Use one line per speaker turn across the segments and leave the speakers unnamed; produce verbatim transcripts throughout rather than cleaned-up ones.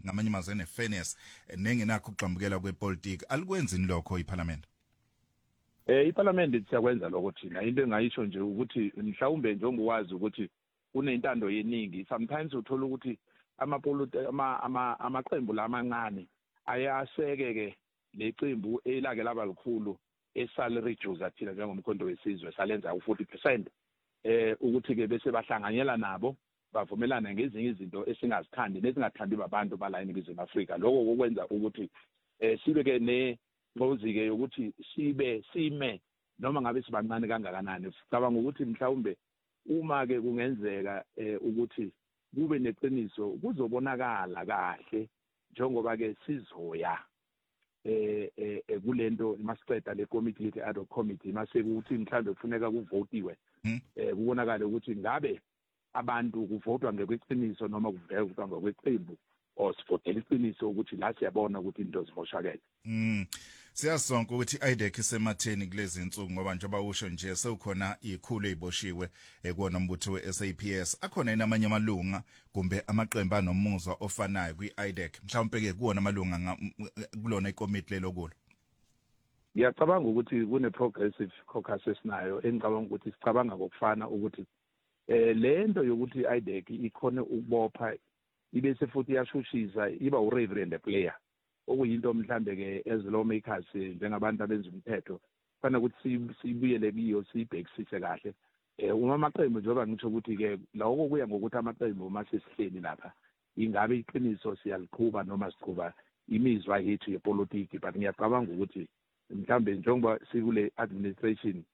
ngamanye amazwi ene fairness nengenakho ukuqhambukela kwepolitiki alikwenzini lokho iParliament?
Eh iParliament siyakwenza lokho thina into engayisho nje ukuthi mhlawumbe njengowazi ukuthi kunentando yeningi sometimes uthola ukuthi amapoliti ama amaqembu lamancane ayaseke ke leqembu elake laba likhulu esal reduce athina njengomkhondo wesizwe salenza u-forty percent eh ukuthi ke bese bahlanganyela nabo bavumelana ngezinye izinto esingazithandi nesingathandi babantu bala eNingizimu Afrika. Lokho kokwenza ukuthi eh sibe ke ne ngozi ke ukuthi sibe sime noma ngabe sibancane kangakanani. Sicabanga ukuthi mhlawumbe uma ke kungenzeka ukuthi kube neqiniso kuzobonakala kahle njengoba ke sizoya eh eh kulento masiqeda le committee le ad hoc committee mase ukuthi mhlambe kufuneka kuvotiwe eh kubonakala ukuthi ngabe abantu kuvotwa ngekweqiniso noma kuvotwa ngokweqembu or sivotela iqiniso ukuthi la siyabona ukuthi into ziboshakele.
Mm. Siyasonke ukuthi iDEC isematheni kulezi insuku ngoba njengoba usho nje sekukhona ikhulu eziboshiwe ekona umbutho weS A P S akhona inamanye amalunga kumbe amaqembu anomuzwa ofanayo kwiiDEC mhlawumbe ke kuona amalunga kulona ikomiti lelokulo.
Ngiyacabanga ukuthi kune progressive caucus esinayo engicabanga ukuthi sicabanga kokufana ukuthi eh lento yokuthi iDEC ikhone ukubopha ibese futhi yashushisa iba u reverend player okuyinto mhlambe ke as lawmakers njengabantu abenza umthetho fana ukuthi sibuyele biyo sibhekisise kahle eh uma amaqembu njengoba ngisho ukuthi ke lawo kuya ngokuthi amaqembu mase sihleli lapha ingabe iqiniso siyaliqhuba noma siqhuba imizwa yethu yepolitiki but ngiyacabanga ukuthi mhlambe njengoba sikule administration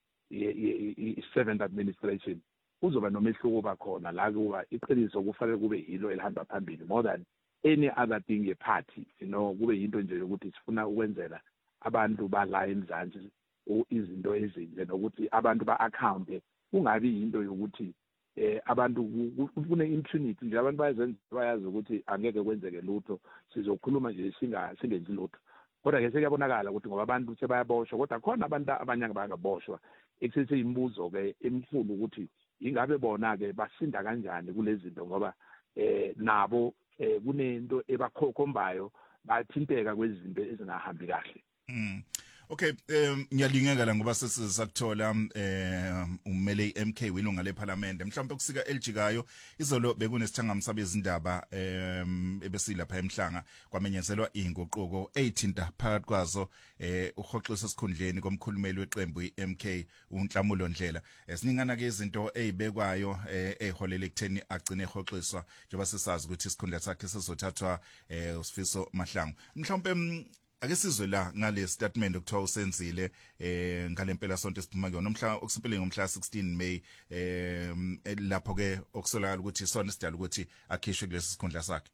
i seventh administration uzoba nomehluko bakhona la kuba iqiniso kufanele kube yilo elihamba phambili more than any other thing ye party you know kube yinto nje ukuthi sifuna ukwenzela abantu bala eMzansi izinto ezinhle nokuthi abantu ba account kungabi yinto yokuthi eh abantu kufune impunity nje abantu bayazenza bayazi ukuthi angeke kwenzeke lutho sizokhuluma nje singa singenzi lutho kodwa ke sekuyabonakala ukuthi ngoba abantu sebayaboshwa kodwa khona abantu abanyanga bayaboshwa ekusese imibuzo ke emkhulu ukuthi ingabe bona ke basinda kanjani kulezi zinto ngoba eh nabo eh kunento ebakhombayo bathinteka kwezinto ezingahambi kahle.
Mm. Okay, um ngiyalingeka la ngoba sesizakuthola eh umele iM K wilunga leParliament mhlawumbe kusika elijikayo izolo bekunesithangami sabezindaba em ebesilapha emhlanga kwamenyezelwa inguquko eyithinta phakathi kwazo eh uhoxisa esikhundleni komkhulumeli weqembu iM K uNhlamulo Ndlela esiningana ke izinto ezibekwayo eholele ekutheni agcine ehoxiswa njengoba sisazi ukuthi isikhundla sakhe sizothathwa eh uSifiso Mahlangu mhlawumbe ake sizwe la ngale statement okuthiwa usenzile eh ngalempela sonto esiphuma kuyona umhla okusempeleni ngomhla sixteen May eh lapho ke okusolakala ukuthi isona sidala ukuthi akhishwe kulesi sikhundla sakhe.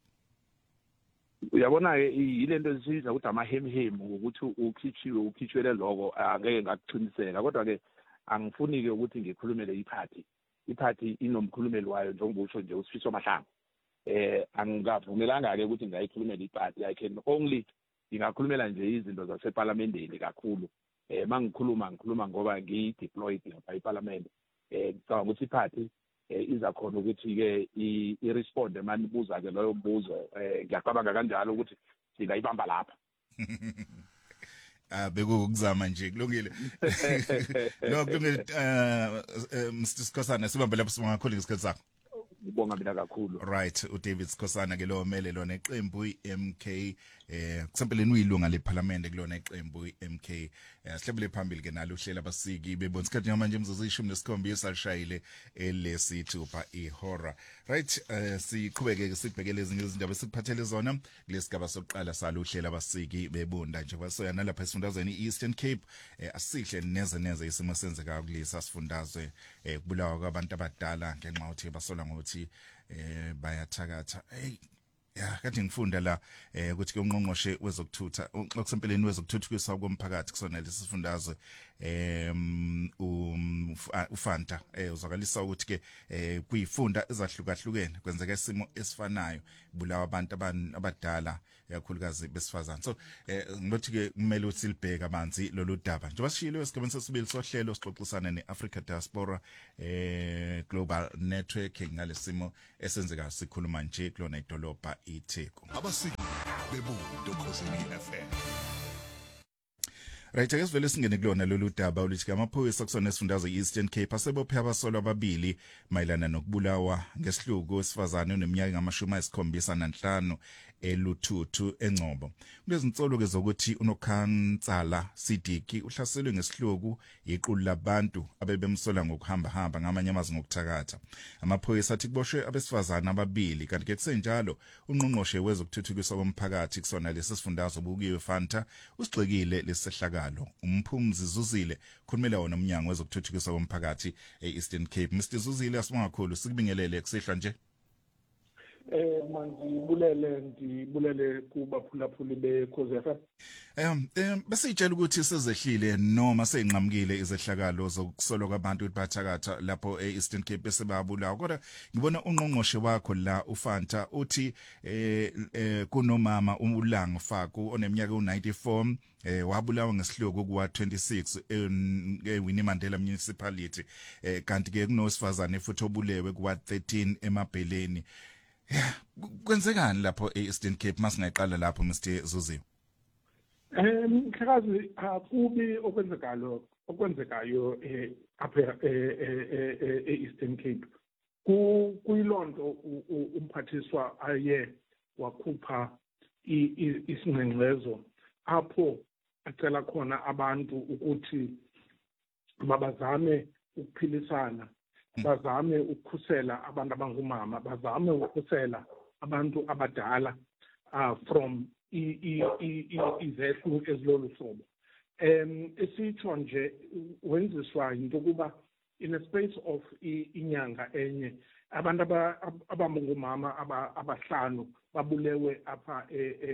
Uyabona ke yilento esiza ukuthi amahemhem ukuthi ukhitshiwe ukhitshwele lokho angeke ngakuqiniseka kodwa ke angifuni ke ukuthi ngikhulumele iparty iparty inomkhulumeli wayo njengoba usho nje uSifiso Mahlangu eh angavumelanga ke ukuthi ngayikhulumele iparty I can only ngingakhulumela nje izinto zaseParliamenteni kakhulu eh mangikhuluma ngikhuluma ngoba ngi-deployed lapha eParliament eh ngicabanga ukuthi iparty iza khona ukuthi ke i-responde manibuza ke loyo mbuzo eh ngiyacabanga kanjalo ukuthi singayibamba lapha.
Ah bekukuzama nje kulungile. Lo kulungile eh Mister Sikhosana sibambe lapho singakhuluma isikhathi sakho.
Ngibonga mina kakhulu.
Right uDavid Sikhosana ke lo mele lona iqembu iM K eh kusempeleni uyilunga leParliament kulona iqembu iM K sihlebele phambili ke nalo uhlela abasiki bebona isikhathi manje imzuzu ishumi nesikhombisa lishayile elesithupha ihora. Right eh siqhubeke ke sibhekele ezinye izindaba esikuphathele zona kulesigaba sokuqala salo uhlela abasiki bebunda nje basoyana lapha esifundazweni iEastern Cape asihle neze neze isimo senzeka kulesa sifundazwe kubulawa kwabantu abadala ngenxa yokuthi basola ngokuthi eh bayathakatha hey ya kade ngifunda la eh ukuthi ke ungqongqoshe wezokuthutha okusempeleni wezokuthuthukiswa komphakathi kusona lesi sifundazwe em uFanta eh uzakalisa ukuthi ke eh kuyifunda ezahlukahlukene kwenzeka isimo esifanayo bulawa abantu abadala yakhulukazi besifazana so eh ngilothi ke kumele ukuthi silibheke amanzi lolu daba njengoba sishilo esigabeni sesibili sohlelo sixoxisana neAfrica Diaspora eh Global Network ngalesimo esenzeka sikhuluma nje kulona idolobha iTheku.
bebudo Khosini F M.
Right, ake sivele singene kulona lolu daba oluthi amaphoyisa kusona esifundazwe Eastern Cape asebophe abasolwa ababili mayelana nokubulawa ngesihluku esifazane oneminyaka ngamashumi ayisikhombisa nanhlanu eluthuthu eNgcobo. Kulezinsolo ke zokuthi unokhansala Sidiki uhlaselwe ngesihluku iqulu labantu abebemsola ngokuhamba hamba ngamanye amazwi ngokuthakatha. Amaphoyisa athi kuboshwe abesifazane ababili kanti ke kusenjalo ungqongqoshe wezokuthuthukiswa komphakathi kusona lesi sifundazwe bukiwe Fanta usigxekile lesehlakalo. Umphumzi Zuzile khulumela wona umnyango wezokuthuthukiswa komphakathi eEastern Cape. Mister Zuzile asibonga kakhulu sikubingelele kusihlwa nje.
Eh mandibulele ndibulele kubaphulaphuli bekhozi F M.
Um em besitshela ukuthi sezehlile noma seyinqamukile izehlakalo zokusolwa kwabantu ukuthi bathakatha lapho eEastern Cape besebabulawa kodwa ngibona ungqongqoshe wakho la uFanta uthi eh kunomama uLanga Faku oneminyaka u-ninety-four eh wabulawa ngesihluku kuwa twenty-six eWinnie Mandela Municipality eh kanti ke kunosifazane futhi obulewe kuwa thirteen emabheleni. Yeah, kwenzekani lapho eEastern Cape masingayiqala lapho Mister Zuziwe?
Eh mhlakazi akubi okwenzekalo okwenzekayo eh apha eEastern Cape. Ku kuyilonto umphathiswa aye wakhupha isingxengxezo apho acela khona abantu ukuthi babazame ukuphilisana, bazame ukukhusela abantu abangumama, bazame ukukhusela abantu abadala uh, from izehlu ezilolu hlobo. Um esitsho nje wenziswa into kuba in a space of inyanga enye abantu abangumama abahlanu babulewe apha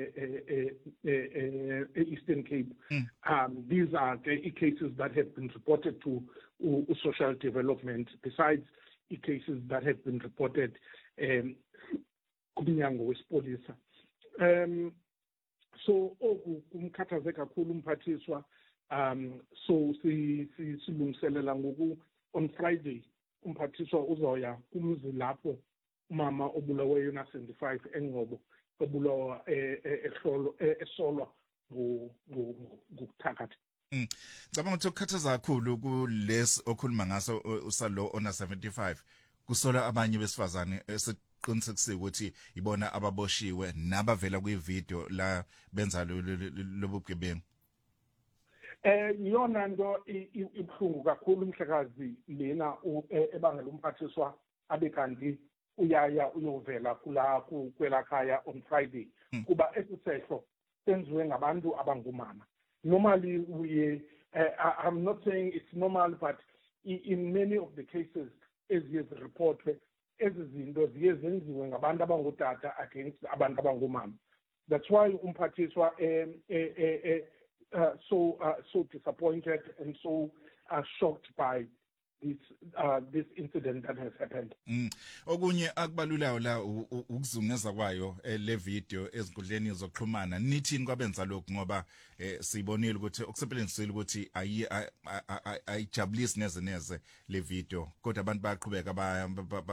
eEastern Cape. Um these are the cases that have been reported to uh, social development besides the cases that have been reported um kumnyango wesipolisa. Um so oku kumkhathaze kakhulu umphathiswa um so si silungiselela ngoku on Friday umphathiswa uzoya kumzi lapho umama obulaweyo na seventy-five eNgcobo obulawa ehlolo esolwa ngokuthakatha.
Mm. Cabanga ukuthi ukukhathaza kakhulu kules okhuluma ngaso usalo ona seventy-five kusola abanye besifazane esiqinisekise ukuthi ibona ababoshiwe nabavela kwivideo la benza lobugebengu.
Eh yona nto ibhlungu kakhulu umhlakazi lena ebangela umphathiswa abe kanti uyaya uyovela kula kwelakhaya on Friday kuba esisehlo senziwe ngabantu abangumama. Normally we uh, I'm not saying it's normal but in many of the cases as is reported ezizinto ziye zenziwe ngabantu abangotata against abantu abangumama. That's why umphathiswa eh eh Uh, so uh, so disappointed and so uh, shocked by this uh, this incident that has happened.
Mm. Okunye akubalulayo la ukuzungeza kwayo le video ezinkundleni zokuxhumana nithini kwabenza lokho ngoba sibonile ukuthi okusebenzisile ukuthi ayi ayijabulisi neze neze le video kodwa abantu bayaqhubeka ba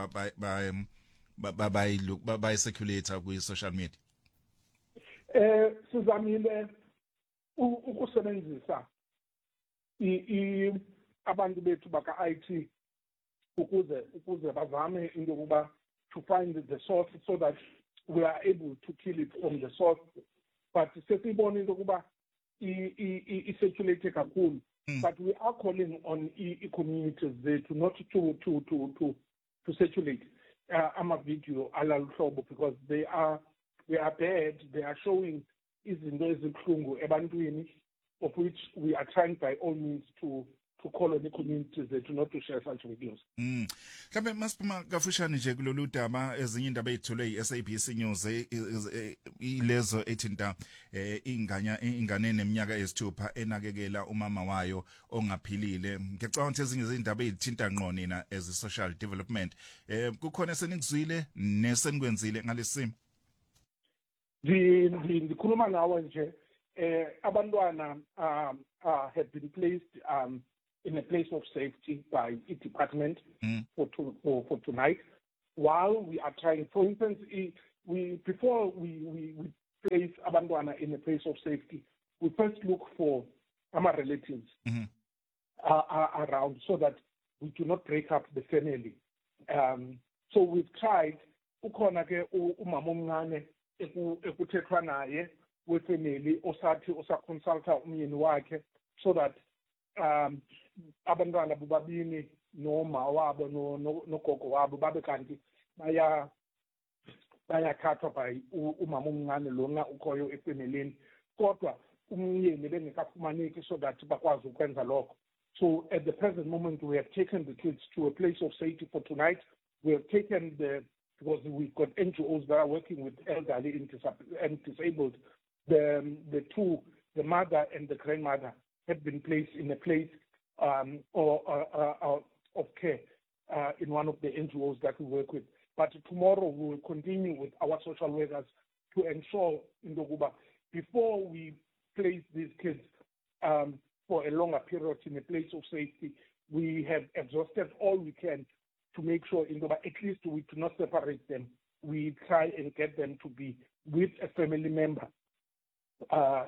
ba ba ba circulate ku social media.
Eh sizamile ukusebenzisa i abantu bethu baka I T ukuze ukuze bazame into kuba to find the source so that we are able to kill it from the source, but sesibona into kuba i circulate kakhulu. But we are calling on i communities there to not to to to to to circulate uh, ama video ala luhlobo because they are they are bad. They are showing izinto ezibhlungu ebantwini of which we are trying by all means to to call on the communities to not to share such videos.
Mm. Mhlambe masiphuma kafushane nje kulolu daba ezinye indaba ezithole iS A B C News ilezo ethinta inganya ingane neminyaka esithupha enakekela umama wayo ongaphilile. Ngicabanga ukuthi ezinye izindaba ezithinta ngqo nina as a social development eh kukhona senikuzwile nesenikwenzile ngalesimo.
The ndikhuluma nawe nje eh abantwana um uh, have been placed um in a place of safety by the department mm. for, to, for for tonight while we are trying. For instance, we before we we, we place abantwana in a place of safety, we first look for our relatives
mm-hmm.
uh, uh, around so that we do not break up the family. Um, so we've tried, ukhona ke umama omncane ekuthethwa naye wefamily osathi osaconsulta umyeni wakhe so that um abantwana bobabini noma wabo nogogo wabo babe kanti baya bayathathwa by umama omncane lona ukhoyo efamilini kodwa umyeni bengekafumaneki so that bakwazi ukwenza lokho. So at the present moment we have taken the kids to a place of safety for tonight. We have taken the, because we've got N G Os that are working with elderly and, dis- and disabled. The, the two, the mother and the grandmother, have been placed in a place um, or, uh, uh, of care uh, in one of the N G Os that we work with. But tomorrow we will continue with our social workers to ensure, in Ndokuba, before we place these kids um, for a longer period in a place of safety, we have exhausted all we can to make sure, in Ndokuba, at least we do not separate them. We try and get them to be with a family member. Uh,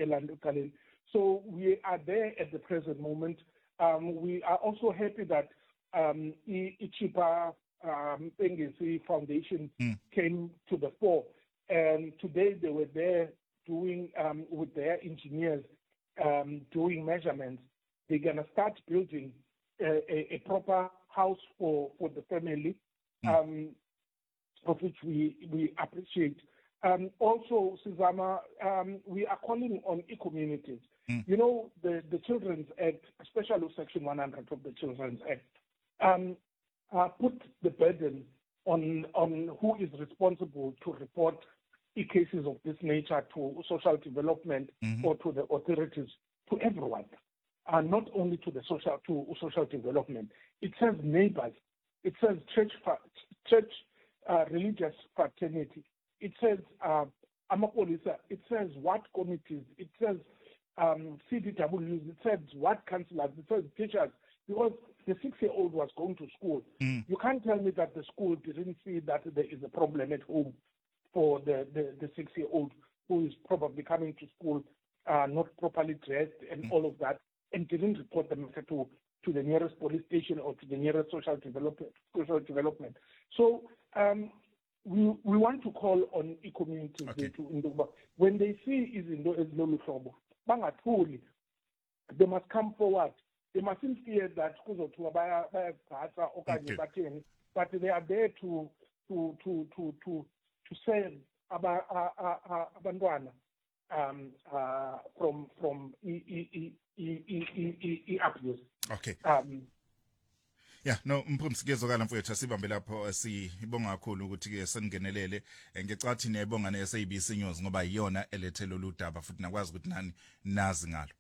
so we are there at the present moment. Um, we are also happy that um, Ichipa um, Pengesi Foundation mm. came to the fore, and today they were there doing um, with their engineers um, doing measurements. They're gonna start building a, a, a proper house for, for the family, mm. um, of which we we appreciate. Um, also, Sizama, um, we are calling on e-communities. Mm. You know, the, the Children's Act, especially Section one hundred of the Children's Act, um, uh, put the burden on on who is responsible to report cases of this nature to social development mm-hmm. or to the authorities, to everyone, and uh, not only to the social to social development. It says neighbors, it says church church uh, religious fraternity. It says uh, Amapolisa, it says what committees, it says um, C D Ws, it says what councillors, it says teachers, because the six-year-old was going to school. Mm. You can't tell me that the school didn't see that there is a problem at home for the, the, the six-year-old who is probably coming to school uh, not properly dressed and mm. all of that, and didn't report the matter to, to the nearest police station or to the nearest social development. Social development. So, um, We we want to call on e-communities okay. to Ndokuba when they see izinto ezilolu hlobo bangathuli, they must come forward. They mustn't fear that kuzothiwa bayagqatha okanye batheni, but they are there to to to to to to save aba abantwana um uh from from e e e e e abuse.
Okay.
Um
Yeah, no mphumsi kezokala mfowethu sibambe lapho sibonga kakhulu ukuthi ke seningenelele ngicathi niyabonga ne S A B C News ngoba iyona elethe lolu daba futhi nakwazi ukuthi nani nazi ngalo.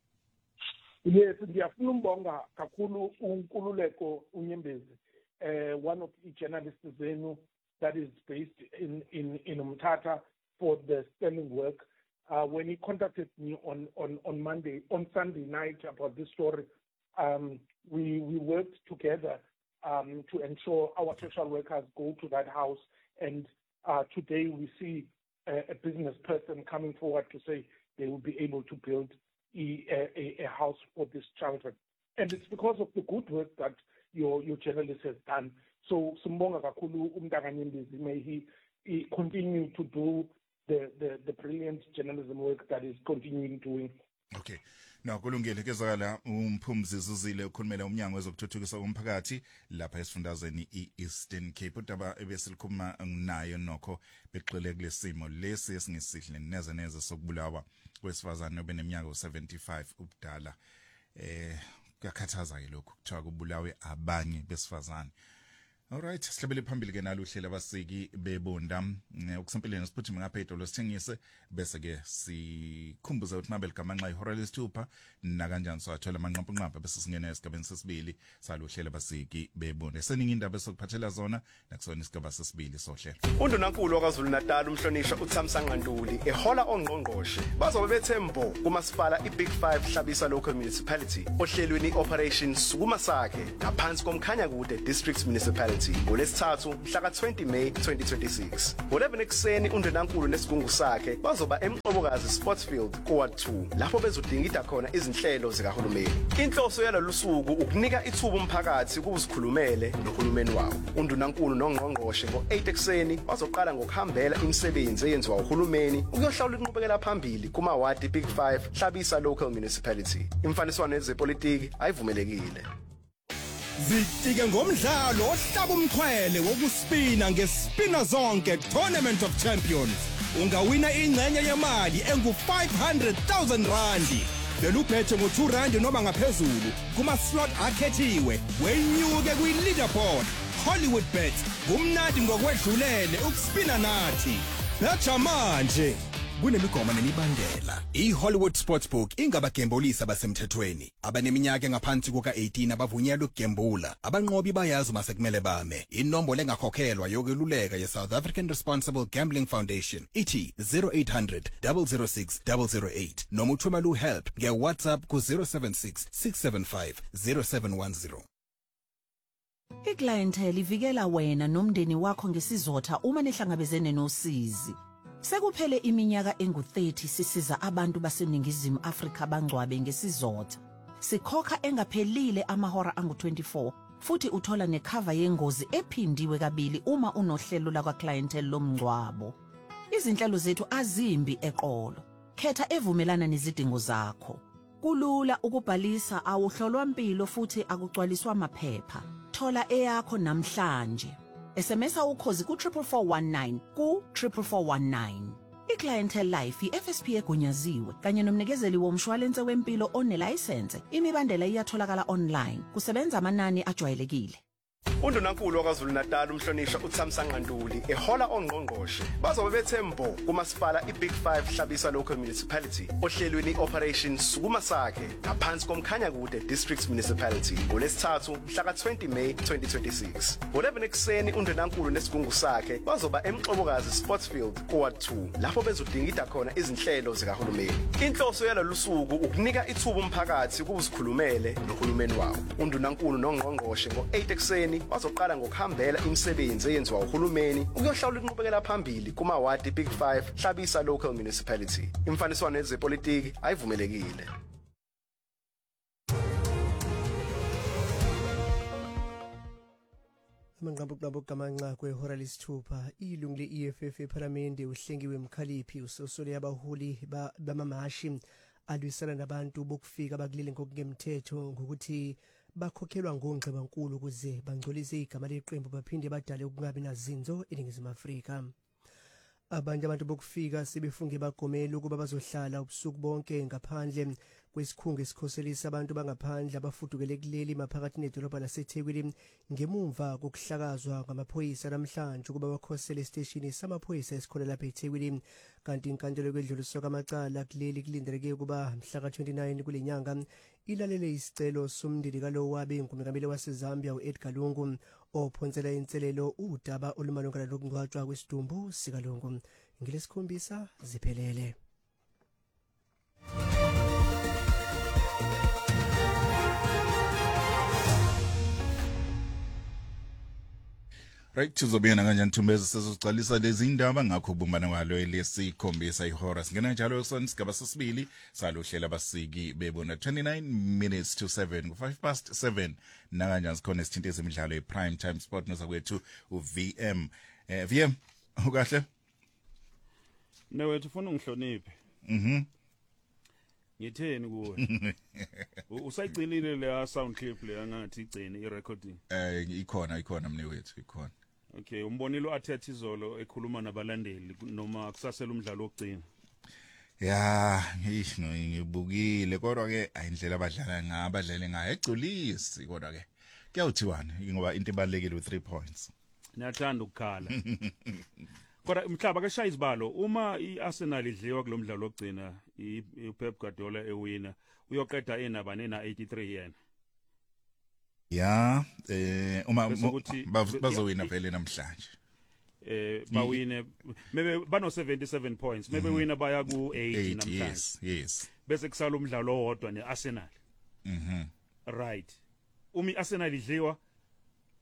Yes, ngiyafuna umbonga kakhulu uNkululeko uNyembezi, uh, one of the journalists zenu that is based in in in Umtata for the standing work. Uh, when he contacted me on on on Monday on Sunday night about this story, um, we we worked together um, to ensure our social workers go to that house. And uh, today we see a, a business person coming forward to say they will be able to build a, a, a house for these children. And it's because of the good work that your your journalist has done. So Simbonga kakhulu uMntaka Nyembezi, may he, he continue to do the, the, the brilliant journalism work that is continuing doing.
Okay. No kulungile kezakala umphumzi Zuzile ukhulumela umnyango wezokuthuthukisa umphakathi lapha esifundazweni iEastern Cape. Udaba ebesilikhuluma nayo nokho beqile kulesimo lesi esingesihle neze neze sokubulawa kwesifazane obeneminyaka seventy-five ubudala. Eh kuyakhathaza ke lokho kuthiwa kubulawe abanye besifazane. Alright, sihlabele phambili ke nalo uhlela abasiki bebonda ukusempeleni siphuthime ngapha edolo sithengise bese ke sikhumbuza ukuthi mabel gamanxa ihora lesithupha na kanjani swathola amanqampu nqampa bese singena esigabeni sesibili salo uhlela abasiki bebonda. Seningi indaba sokuphathela zona nakusona isigaba sesibili sohlela.
UNdunankulu waKwaZulu Natal umhlonishwa uThamsanqa Ntuli ehola ongqongqoshe bazobe bethembo kumasipala iBig five Hlabisa Local Municipality ohlelweni operation Sukuma Sakhe ngaphansi komkhanya kude District Municipality. Municipality ngolesithathu mhla ka twenty May twenty twenty-six. Ngo-eleven ekuseni uNdunankulu nesigungu sakhe bazoba eMqobokazi Sportsfield kuWard two lapho bezodingida khona izinhlelo zikahulumeni. Inhloso yalolu suku ukunika ithuba umphakathi ukuzikhulumele nohulumeni wawo. uNdunankulu noNgqongqoshe ngo-eight ekuseni bazoqala ngokuhambela imisebenzi eyenziwa uhulumeni ukuyohlawula inqubekela phambili kuma-ward Big five Hlabisa Local Municipality. Imfaniswano yezepolitiki ayivumelekile.
Zitike ngomdlalo ohlaba umxhwele wokuspina ngespina zonke Tournament of Champions. Ungawina ingcenye yemali engu five hundred thousand rand. Lelu bethe ngo two rand noma ngaphezulu kuma slot akhethiwe. Wenyuke kwi leaderboard. Hollywood Bets kumnandi ngokwedlulele ukuspina nathi. Betha manje. Kunemigomo nemibandela. I-Hollywood Sportsbook ingabagembolisi abasemthethweni. Abaneminyaka engaphansi kuka eighteen abavunyelwe ukugembula. Abanqobi bayazi mase kumele bame. Inombolo engakhokhelwa yokweluleka ye-South African Responsible Gambling Foundation ithi zero eight hundred, zero zero six, zero zero eight noma uthumela uhelp nge-WhatsApp ku zero seven six, six seven five, zero seven one zero.
Iclientele ivikela wena nomndeni wakho ngesizotha uma nihlangabezene nosizi. Sekuphele iminyaka engu thirty sisiza abantu baseningizimu Afrika bangcwabe ngesizotha. Sikhokha engaphelile amahora angu twenty-four futhi uthola necover yengozi ephindiwe kabili uma unohlelo lakwa clientele lomngcwabo. Izinhlelo zethu azimbi eqolo. Khetha evumelana nezidingo zakho. Kulula ukubhalisa awuhlolwa impilo futhi akugcwaliswa amaphepha. Thola eyakho namhlanje. S M S ukhozi ku four four one nine ku four four one nine. iClientele Life i-F S P egunyaziwe kanye nomnikezeli womshwalense wempilo onelicense. Imibandela iyatholakala online. Kusebenza amanani ajwayelekile.
uNdunankulu waKwaZulu Natal umhlonishwa uThamsanqa Nduli ehola ongqongqoshe bazobe bethembo kumasipala iBig five Hlabisa Local Municipality ohlelweni Operation Sukuma Sakhe ngaphansi komkhanya kude District Municipality ngolesithathu mhla ka twenty May twenty twenty-six. ngo-eleven ekuseni uNdunankulu nesigungu sakhe bazoba eMqobokazi Sportsfield kuWard two lapho bezodingida khona izinhlelo zikahulumeni. Inhloso yalolu suku ukunika ithuba umphakathi ukuzikhulumele nohulumeni wawo. uNdunankulu noNgqongqoshe ngo-eight ekuseni bazoqala ngokuhambela imisebenzi eyenziwa uhulumeni ukuyohlawula inqubekela phambili kuma-ward Big five Hlabisa Local Municipality. Imfaniswano yezepolitiki ayivumelekile.
Amanqabu kuqabu kamanxa kwehora lesithupha ilungu le-E F F ePhalamende uHlengiwe Mkhaliphi usosole abaholi bamamashi alwisana nabantu bokufika bakulile ngokungemthetho ngokuthi bakhokhelwa ngongxebankulu ukuze bangcolise igama leqembu baphinde badale ukungabi nazinzo eNingizimu Afrika. Abanye abantu bokufika sebefunge bagomela ukuba bazohlala ubusuku bonke ngaphandle kwesikhungo esikhoselisa abantu bangaphandle abafudukele kuleli maphakathi nedolobha laseThekwini ngemumva kokuhlakazwa ngamaphoyisa namhlanje ukuba bakhosele esiteshini samaphoyisa esikhona lapha eThekwini. Kanti inkantolo kwedluliswa kwamacala kuleli kulindeleke ukuba mhla ka twenty-nine kule nyanga ilalele isicelo somndeni kalowo wabe ngumengameli waseZambia uEdgar Lungu ophonsela inselelo udaba olumalungana nokungcwatshwa kwesidumbu sikalungu. Ngilesikhombisa ziphelele.
Right, tuzobena kanjani Thumbeza sizocalisa lezi indaba ngakho ubumbana kwalo lesikhombisa ihora singena njalo son sigaba sesibili salohlela abasiki bebona twenty-nine minutes to seven ku five past seven nakanjani sikhona isithinto ezemidlalo ePrime Time Sport nozakwethu uV M. eh V M ukahle
Newethu ufuna ungihloniphe.
Mhm.
Ngitheni kuwe? Usayigcinile le sound clip le angathi igcine irecording.
Eh ikhona ikhona mnewethu ikhona.
Okay, umbonile uAthethe izolo ekhuluma nabalandeli noma kusasela umdlalo ogcina.
Ya, ngish ngibukile kodwa ke ayindlela abadlala ngabadlale ngayo egculisi kodwa ke kuyawuthiwana ngoba into ebalekile u three points.
Niyathanda ukukhala. Kodwa mhlaba kashaya izibalo uma iArsenal idliwa kulomdlalo ogcina iPep Guardiola ewina uyoqeda enaba nena eighty-three yena.
Ya, eh uma bazowina vele namhlanje.
Eh bawine maybe bano seventy-seven points maybe wina baya ku eighty namhlanje.
Yes, yes.
Bese kusala umdlalo owodwa neArsenal.
Mhm.
Right. Umi Arsenal idliwa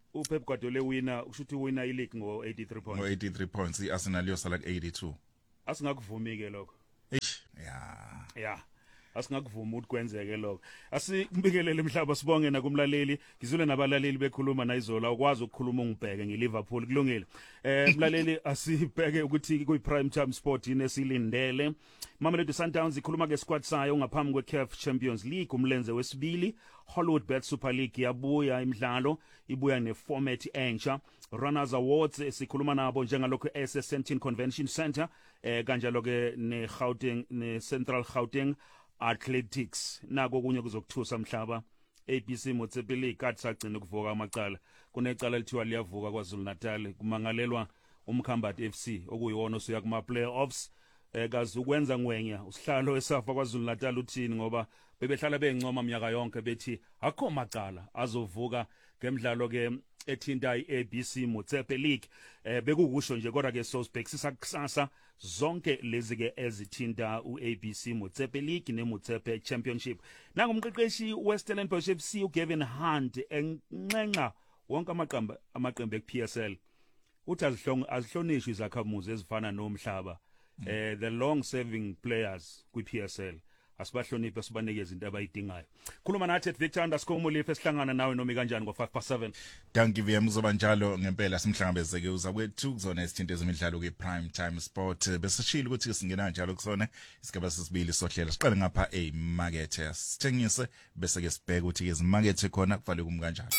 uPep Guardiola wina ushuthi wina ileague ngo eighty-three points
ngo eighty-three points iArsenal yosala ku eighty-two
asingakuvumi ke lokho
eish yeah
yeah asingakuvuma ukuthi kwenzeke lokho asikubikelele emhlaba sibonge nakumlaleli ngizule nabalaleli bekhuluma nayizola ukwazi ukukhuluma ungibheke ngeLiverpool kulungile eh mlaleli asibheke ukuthi kuyi prime time sport inesilindele Mamelodi Sundowns ikhuluma ke squad sayo ngaphambi kwe C A F Champions League umlenze wesibili Hollywood Bet Super League yabuya imidlalo ibuya ne format entsha Runners Awards sikhuluma nabo njengalokho S S seventeen Convention Center eh kanjalo ke ne Gauteng ne Central Gauteng Athletics nako kunye kuzokuthusa mhlaba A B C Motsepeli kathi sagcina ukuvuka amacala kunecala lithiwa liyavuka kwaZulu Natal kumangalelwa umkhambathi F C okuyiwona osuya kuma playoffs eh kazi ukwenza ngwenya usihlalo esafa kwaZulu Natal uthini ngoba bebehlala bencoma minyaka yonke bethi akho macala azovuka ngemidlalo ke ethinta iA B C Motsepe League eh bekukusho nje kodwa ke sosibhekisisa kusasa zonke lezi ke ezithinta uA B C Motsepe League neMotsepe Championship nangumqeqeshi Western Bush F C uGavin Hunt enqenqa wonke amaqembu amaqembu ePS L uthi azihlong azihlonishwe izakhamuzi ezifana nomhlaba eh the long serving players kwiP S L asibahloniphe sibanikeze into abayidingayo khuluma nathi Victor underscore Mulife esihlangana nawe noma kanjani ngo five past seven
Dankie V M uzoba njalo ngempela simhlangabezeke uza kwethu kuzona isithinto ezemidlalo ke prime time sport besishilo ukuthi singena njalo kusona isigaba sesibili sohlela siqale ngapha eMarket sithengise bese ke sibheke ukuthi ke izimakethe khona kufanele kumkanjani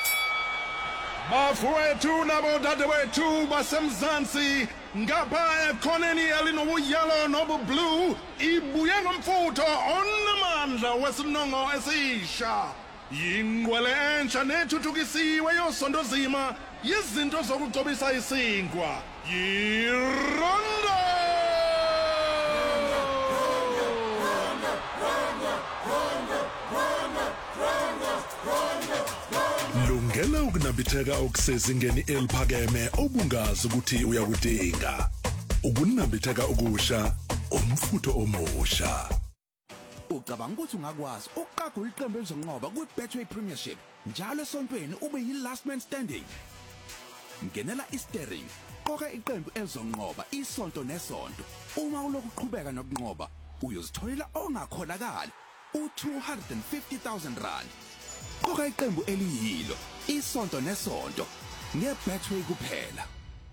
Bafowethu nabo dadewethu basemzansi ngapha ekhoneni elinobuyelo nobublue ibuye ngomfutho onamandla wesinongo esisha yingqwelentsha nethuthukisiwe yosondozima yizinto zokugcobisa isinkwa yiRondo Lungela ukunambitheka okusezingeni eliphakeme obungazi ukuthi uyakudinga. Ukunambitheka okusha, umfutho omusha.
Ucabanga ukuthi ungakwazi ukuqaga iqembu elizonqoba kwiBetway Premiership njalo esontweni ube yi-last man standing. Ngenela iStering, qoka iqembu elizonqoba isonto nesonto. Uma ulokuqhubeka nokunqoba, uyozitholela ongakholakala u-two hundred fifty thousand rand. Qoka iqembu eliyilo isonto nesonto ngeBetway kuphela.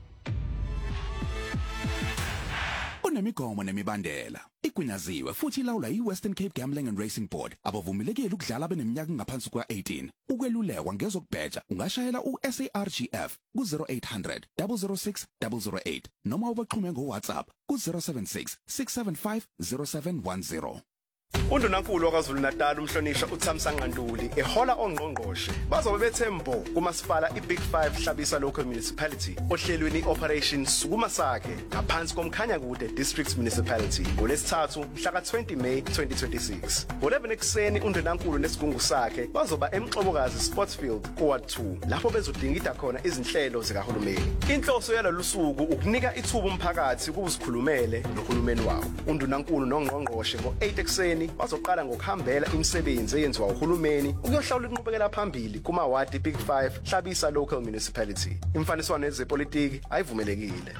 Kunemigomo nemibandela igunyaziwe futhi ilawulwa yiWestern Cape Gambling and Racing Board abavumelekile ukudlala beneminyaka ngaphansi kwa eighteen. Ukwelulekwa ngezokubheja ungashayela uS A R G F ku zero eight hundred, zero zero six, zero zero eight noma ubaxhume ngoWhatsApp ku zero seven six, six seven five, zero seven one zero.
Undunankulu wakwaZulu Natal umhlonisha uThamsanqa Ntuli ehola ongqongqoshe bazobe bethembo kumasipala iBig five hlabisa local municipality ohlelweni operation sukuma sakhe ngaphansi komkhanya kude district municipality ngolesithathu mhla twenty May twenty twenty-six ngo-eleven ekseni undunankulu nesigungu sakhe bazoba emxobokazi Sportsfield Quad two lapho bezodingida khona izinhlelo zikahulumeni. Inhloso yalolu suku ukunika ithuba umphakathi ukuzikhulumele nohulumeni wawo. Undunankulu nongqongqoshe ngo-eight ekseni bazoqala ngokuhambela imisebenzi eyenziwa uhulumeni ukuyohlawula inqubekela phambili kuma ward Big five hlabisa local municipality. Imfaniswano yezepolitiki ayivumelekile.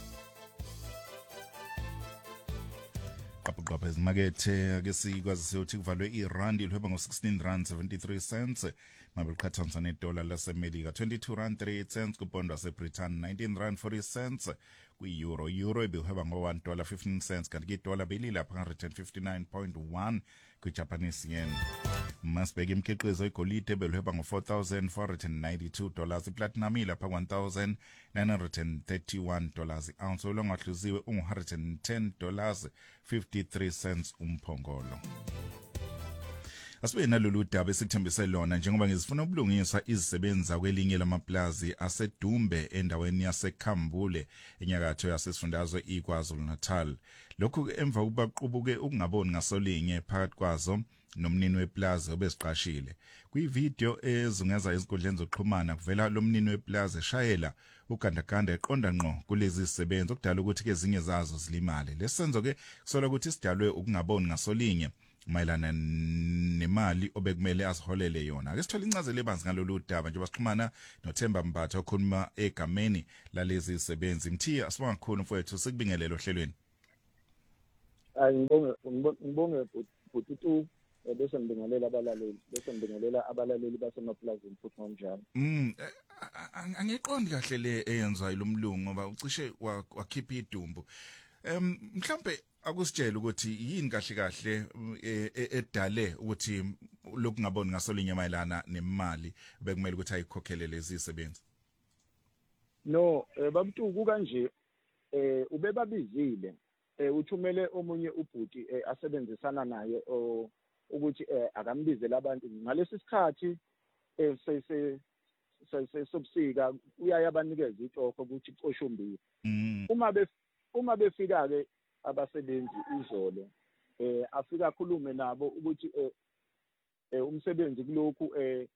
Qapho ezimakethe ake sikwazi ukuthi kuvalwe iRand ilhweba ngo sixteen rand seventy-three cents mabeqhathanisa nedollar laseMelika twenty-two rand thirty-eight cents kubond waseBritain nineteen rand forty cents kwi-euro euro ibihweba ngo one dollar fifteen cents kanti idollar belilapha one hundred fifty-nine point one kwi-Japanese yen. Masibheke imikhiqizo igolide belihweba ngo four thousand four hundred ninety-two dollars iplatinum ilapha one thousand nine hundred thirty-one dollars i-ounce olongahluziwe u one hundred ten dollars fifty-three cents umphongolo. Asibe nalolu daba esithembise lona njengoba ngizifuna ubulungisa izisebenza kwelinye lamaplazi asedumbe endaweni yaseKhambule enyakatho yasesifundazwe iKwaZulu Natal. Lokhu emva kubaqubuke ukungaboni ngasolinye phakathi kwazo nomnini weplaza obesiqashile. Kwivideo ezungeza izinkundleni zokuxhumana kuvela lo mnini weplaza eshayela ugandaganda eqonda ngqo kulezi zisebenza okudala ukuthi ke ezinye zazo zilimale. Lesenzo ke kusola ukuthi sidalwe ukungaboni ngasolinye mayelana nemali obekumele asiholele yona. Ake sithole incazelo ebanzi ngalolu daba njengoba sixhumana noThemba Mbatha okhuluma egameni lalezi isebenzi. Mthiya asibonga kakhulu mfowethu sikubingelele ohlelweni.
Hayi ngibonge ngibonge futhi bese ngibingelela abalaleli bese ngibingelela abalaleli basemapulazini futhi ngokunjalo.
Mm angiqondi kahle le eyenzwa ilomlungu ngoba ucishe wakhipha idumbu. Em mhlambe akusitshela ukuthi yini kahle kahle edale ukuthi lokungaboni ngasolinye mayelana nemali bekumele ukuthi ayikhokhelele lezi isebenzi.
No babtuku kanje eh ubebabizile eh uthumele omunye ubhuti asebenzisana naye ukuthi akambizele abantu ngalesi sikhathi eh sobusika uyaya abanikeza itoko ukuthi icoshumbile. Uma be uma befika ke abasebenzi izolo eh afika khulume nabo ukuthi eh umsebenzi kulokhu eh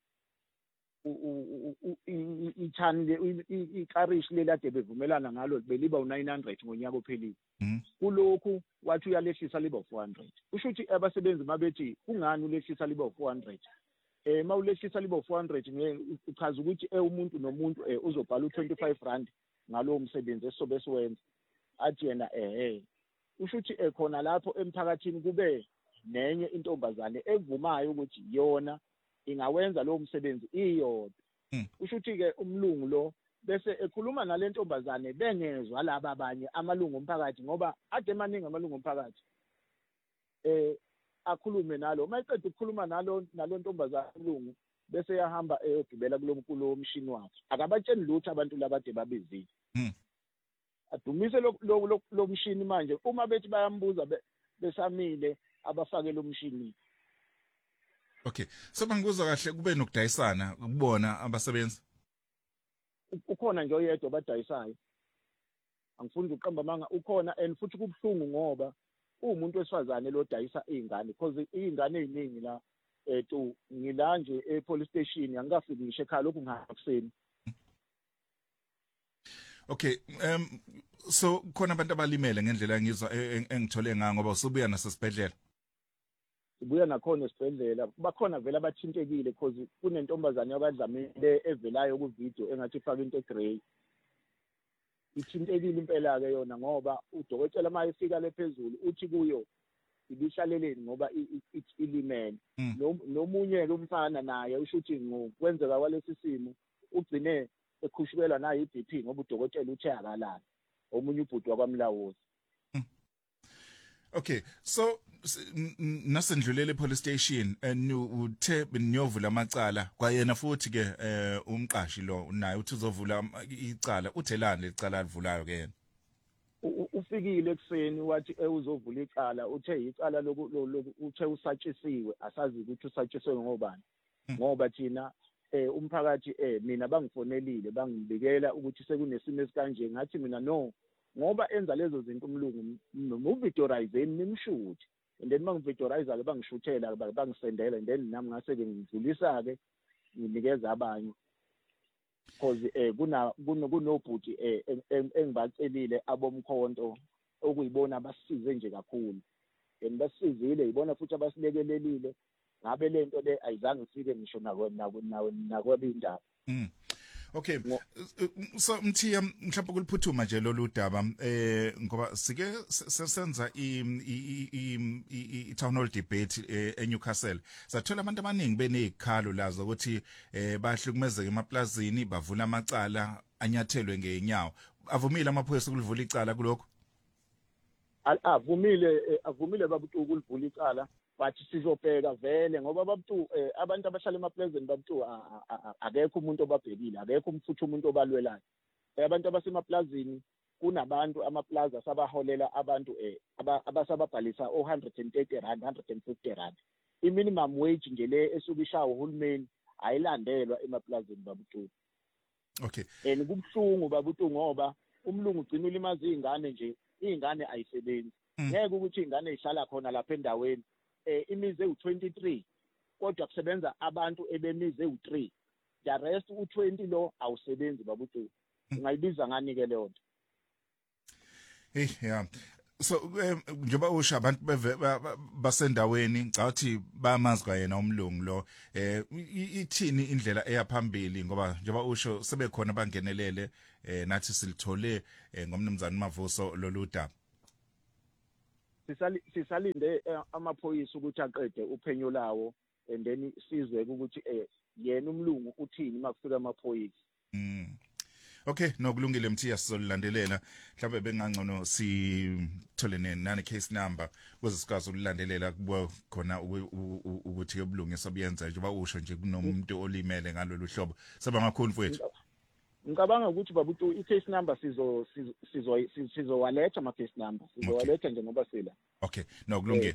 ithani ikarish lelade bevumelana ngalo beliba u-nine hundred ngonyaka ophelile. Kulokhu wathi uyalehlisa liba u-four hundred. Kusho ukuthi abasebenzi mabethi kungani ulehlisa liba u-four hundred? Eh mawulehlisa liba u-four hundred uchaza ukuthi umuntu nomuntu uzobhala u-twenty-five rand ngalo umsebenzi esobe siwenza. Athi yena eh kusho ukuthi ekhona lapho emphakathini kube nenye intombazane evumayo ukuthi yona ingawenza lo msebenzi iyodwa. Kusho ukuthi ke umlungu lo bese ekhuluma nale ntombazane bengezwa laba abanye amalungu omphakathi ngoba ade maningi amalungu omphakathi eh akhulume nalo mayiqeda ukukhuluma nalo nalo ntombazane umlungu bese yahamba eyogibela kulomkhulu womshini wakhe akabatsheni lutho abantu labade babizile. Adumise lo lo mshini manje uma bethi bayambuza besamile abafake lo mshini.
Okay, so bangikuzwa kahle kube nokudayisana ukubona abasebenzi.
Ukhona nje oyedwa badayisayo. Angifuni ukuqamba manga ukhona and futhi kubhlungu ngoba umuntu wesifazane lo dayisa izingane because izingane eziningi la etu ngila nje e police station angikafiki ngisho ekhaya lokhu ngakuseni.
Okay, um so khona abantu abalimele ngendlela ngizwa engithole ngayo ngoba usubuya nasesibhedlela.
Ubuya nakhona esibhedlela bakhona vele abathintekile because kunentombazane yakadlamile evelayo ku video engathi ifaka into egrey. Ithintekile impela ke yona ngoba udokotela mayefika lephezulu uthi kuyo ibihlaleleni ngoba ilimene. Nomunye ke umfana naye usho ukuthi ngokwenzeka kwalesi simo ugcine ekhushubela naye i-B P ngoba udokotela uthe akalala omunye ubhuti wakwamlawozi.
Okay, so nasendlulele police station and uthe beniyovula amacala kwayena futhi ke umqashi lo naye uthi uzovula icala uthelani lecala alivulayo ke yena.
Ufikile ekseni wathi uzovula icala uthe icala lokhu uthe usatshisiwe asazi ukuthi usatshisiwe ngobani ngoba thina eh umphakathi eh mina bangifonelile bangibikela ukuthi sekunesimo esikanje ngathi mina no ngoba enza lezo zinto umlungu nomuvideorize nimshuthi and then mangivideorize ke bangishuthela bangisendela and then nami ngase ke ngidlulisa ke nginikeza abanye because eh kuna kunobhuti eh engibacelile abomkhonto okuyibona abasize nje kakhulu and basizile yibona futhi abasilekelelile ngabe lento le ayizange ifike ngisho nawe nawe nakwabindaba.
Mm. Okay, so Mthiya mhlawumbe kuliphuthuma nje lolu daba eh ngoba sike senza i i town hall debate eNewcastle sathola abantu abaningi benezikhalo lazo ukuthi eh bahlukumezeke emaplazini bavula amacala anyathelwe ngenyawo. Avumile amaphoyisa ukulivula icala kuloko?
Avumile avumile babutuku ukulivula icala bathi sizobheka vele ngoba babutu abantu abahlala emaplazini babutu akekho umuntu obabhekile akekho umfuthu umuntu obalwelayo. Abantu abasemaplazini kunabantu amaplaza sabaholela abantu eh abasababhalisa o one hundred thirty rand one hundred fifty rand. I minimum wage nje le esuka ishawo uhulumeni ayilandelwa emaplazini babutu.
Okay.
And kubhlungu babutu ngoba umlungu ugcina ulimaza izingane nje izingane ayisebenzi. Ngeke ukuthi izingane ezihlala khona lapha endaweni eh imize u twenty-three kodwa kusebenza abantu ebemize u three. The rest u twenty lo awusebenzi babutu. Ungayibiza ngani ke leyo nto?
Eh yeah. so njoba usha abantu basendaweni ngathi bayamazi kwayena umlungu lo eh ithini indlela eyaphambili ngoba njoba usho sebekhona bangenelele eh nathi silithole ngomnumzana Mavuso loludaba.
Sisali sisalinde amaphoyisa ukuthi aqede uphenyo lawo and then sizwe ukuthi eh yena umlungu uthini makufika amaphoyisa.
Mm. Okay, nokulungile mthiya sizolilandelela mhlawumbe bengangcono sithole nani case number ukuze sikwazi ukulandelela kubo khona ukuthi yobulungisa buyenza nje ba usho nje kunomuntu olimele ngalolu hlobo saba ngakhulu mfowethu.
Ngicabanga ukuthi babuthi i case number sizo sizo sizowaletha ama case number sizowaletha nje ngoba sila.
Okay, nokulungile.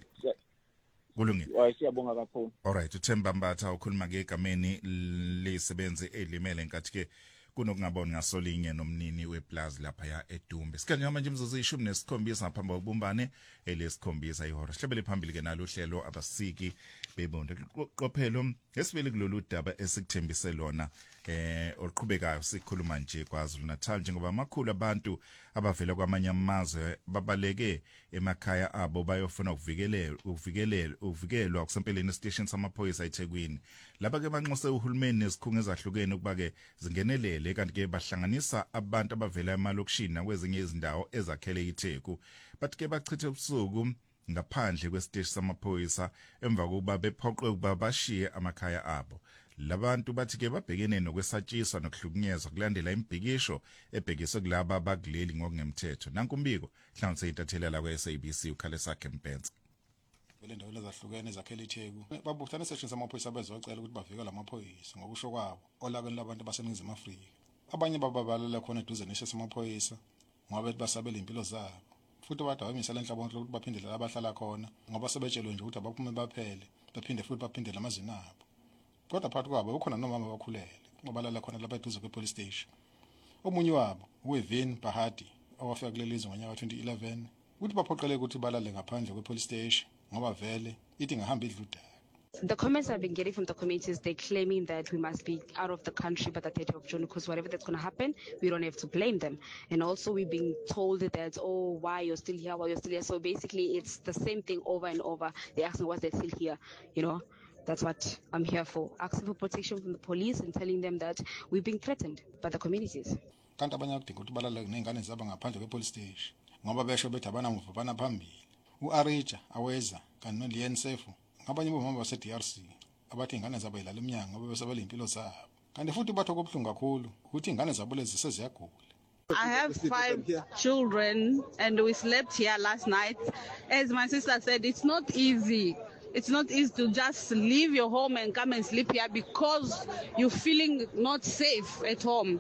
Kulungile.
Hayi siyabonga kakhulu.
Alright, uThemba Mbatha ukhuluma ngegameni lisebenze elimele nkathi ke kunokungaboni ngasolinye nomnini weplaza lapha ya eDumbe. Sikanje manje imzuzu ishumi nesikhombisa ngaphambi kokubumbane elesikhombisa ihora. Sihlebele phambili ke nalo uhlelo abasiki bebonde qophelo esivele kulolu daba esikuthembise lona eh oluqhubekayo sikhuluma nje kwaZulu Natal njengoba amakhulu abantu abavela kwamanye amazwe babaleke emakhaya abo bayofuna ukuvikeleka ukuvikeleka ukuvikelwa kusempeleni station samaphoyisa eThekwini. Lapha ke banxose uhulumeni nezikhungo ezahlukene ukuba ke zingenelele kanti ke bahlanganisa abantu abavela emalokishini nakwezinye izindawo ezakhele iTheku bathi ke bachithe ubusuku ngaphandle kwesiteshi samaphoyisa emva kokuba bephoqwe ukuba bashiye amakhaya abo. Labantu bathi ke babhekene nokwesatshiswa nokuhlukunyezwa kulandela imbhikisho ebhekiswe kulaba abakuleli ngokungemthetho. Nanku umbiko hlangothi itathelela kwa S A B C ukhale sakhe Mpenza.
Vele ndawo ezahlukene ezakhele iTheku babuthana session samaphoyisa bezocela ukuthi bavike lamaphoyisa ngokusho kwabo olakeni labantu baseNingizimu Afrika. Abanye bababalela khona eduze neshe samaphoyisa ngoba basabela impilo zabo. Futhi bathi awemisela enhlabonke ukuthi baphindele abahlala khona ngoba sebetshelwe nje ukuthi abaphume baphele baphinde futhi baphindele amazini abo. Kodwa phakathi kwabo ukhona nomama bakhulele ngobalala khona lapha eduze kwepolice station. Omunye wabo uWevin Bahati owafika kulelizwe ngonyaka twenty eleven uthi baphoqeleke ukuthi balale ngaphandle kwepolice station ngoba vele ithi ngahamba idluda.
The comments I've been getting from the communities, they're claiming that we must be out of the country by the thirtieth of June because whatever that's going to happen, we don't have to blame them. And also we're being told that, oh, why you're still here, why you're still here. So basically it's the same thing over and over. They're asking why they're still here, you know. That's what I'm here for, asking for protection from the police and telling them that we're being threatened by the communities.
Kanti abanye akudinga ukuthi balale nengane zabo ngaphandle kwepolice station ngoba besho bethi abanamuva bana phambili. U-Arija aweza kanti noLian Sefu abanye bomama base D R C abathi ingane zabo ilala eminyango ngoba besabela impilo zabo. Kanti futhi batho kubhlungu kakhulu ukuthi ingane zabo lezi seziyagula.
I have five children and we slept here last night. As my sister said, it's not easy. It's not easy to just leave your home and come and sleep here because you're feeling not safe at home.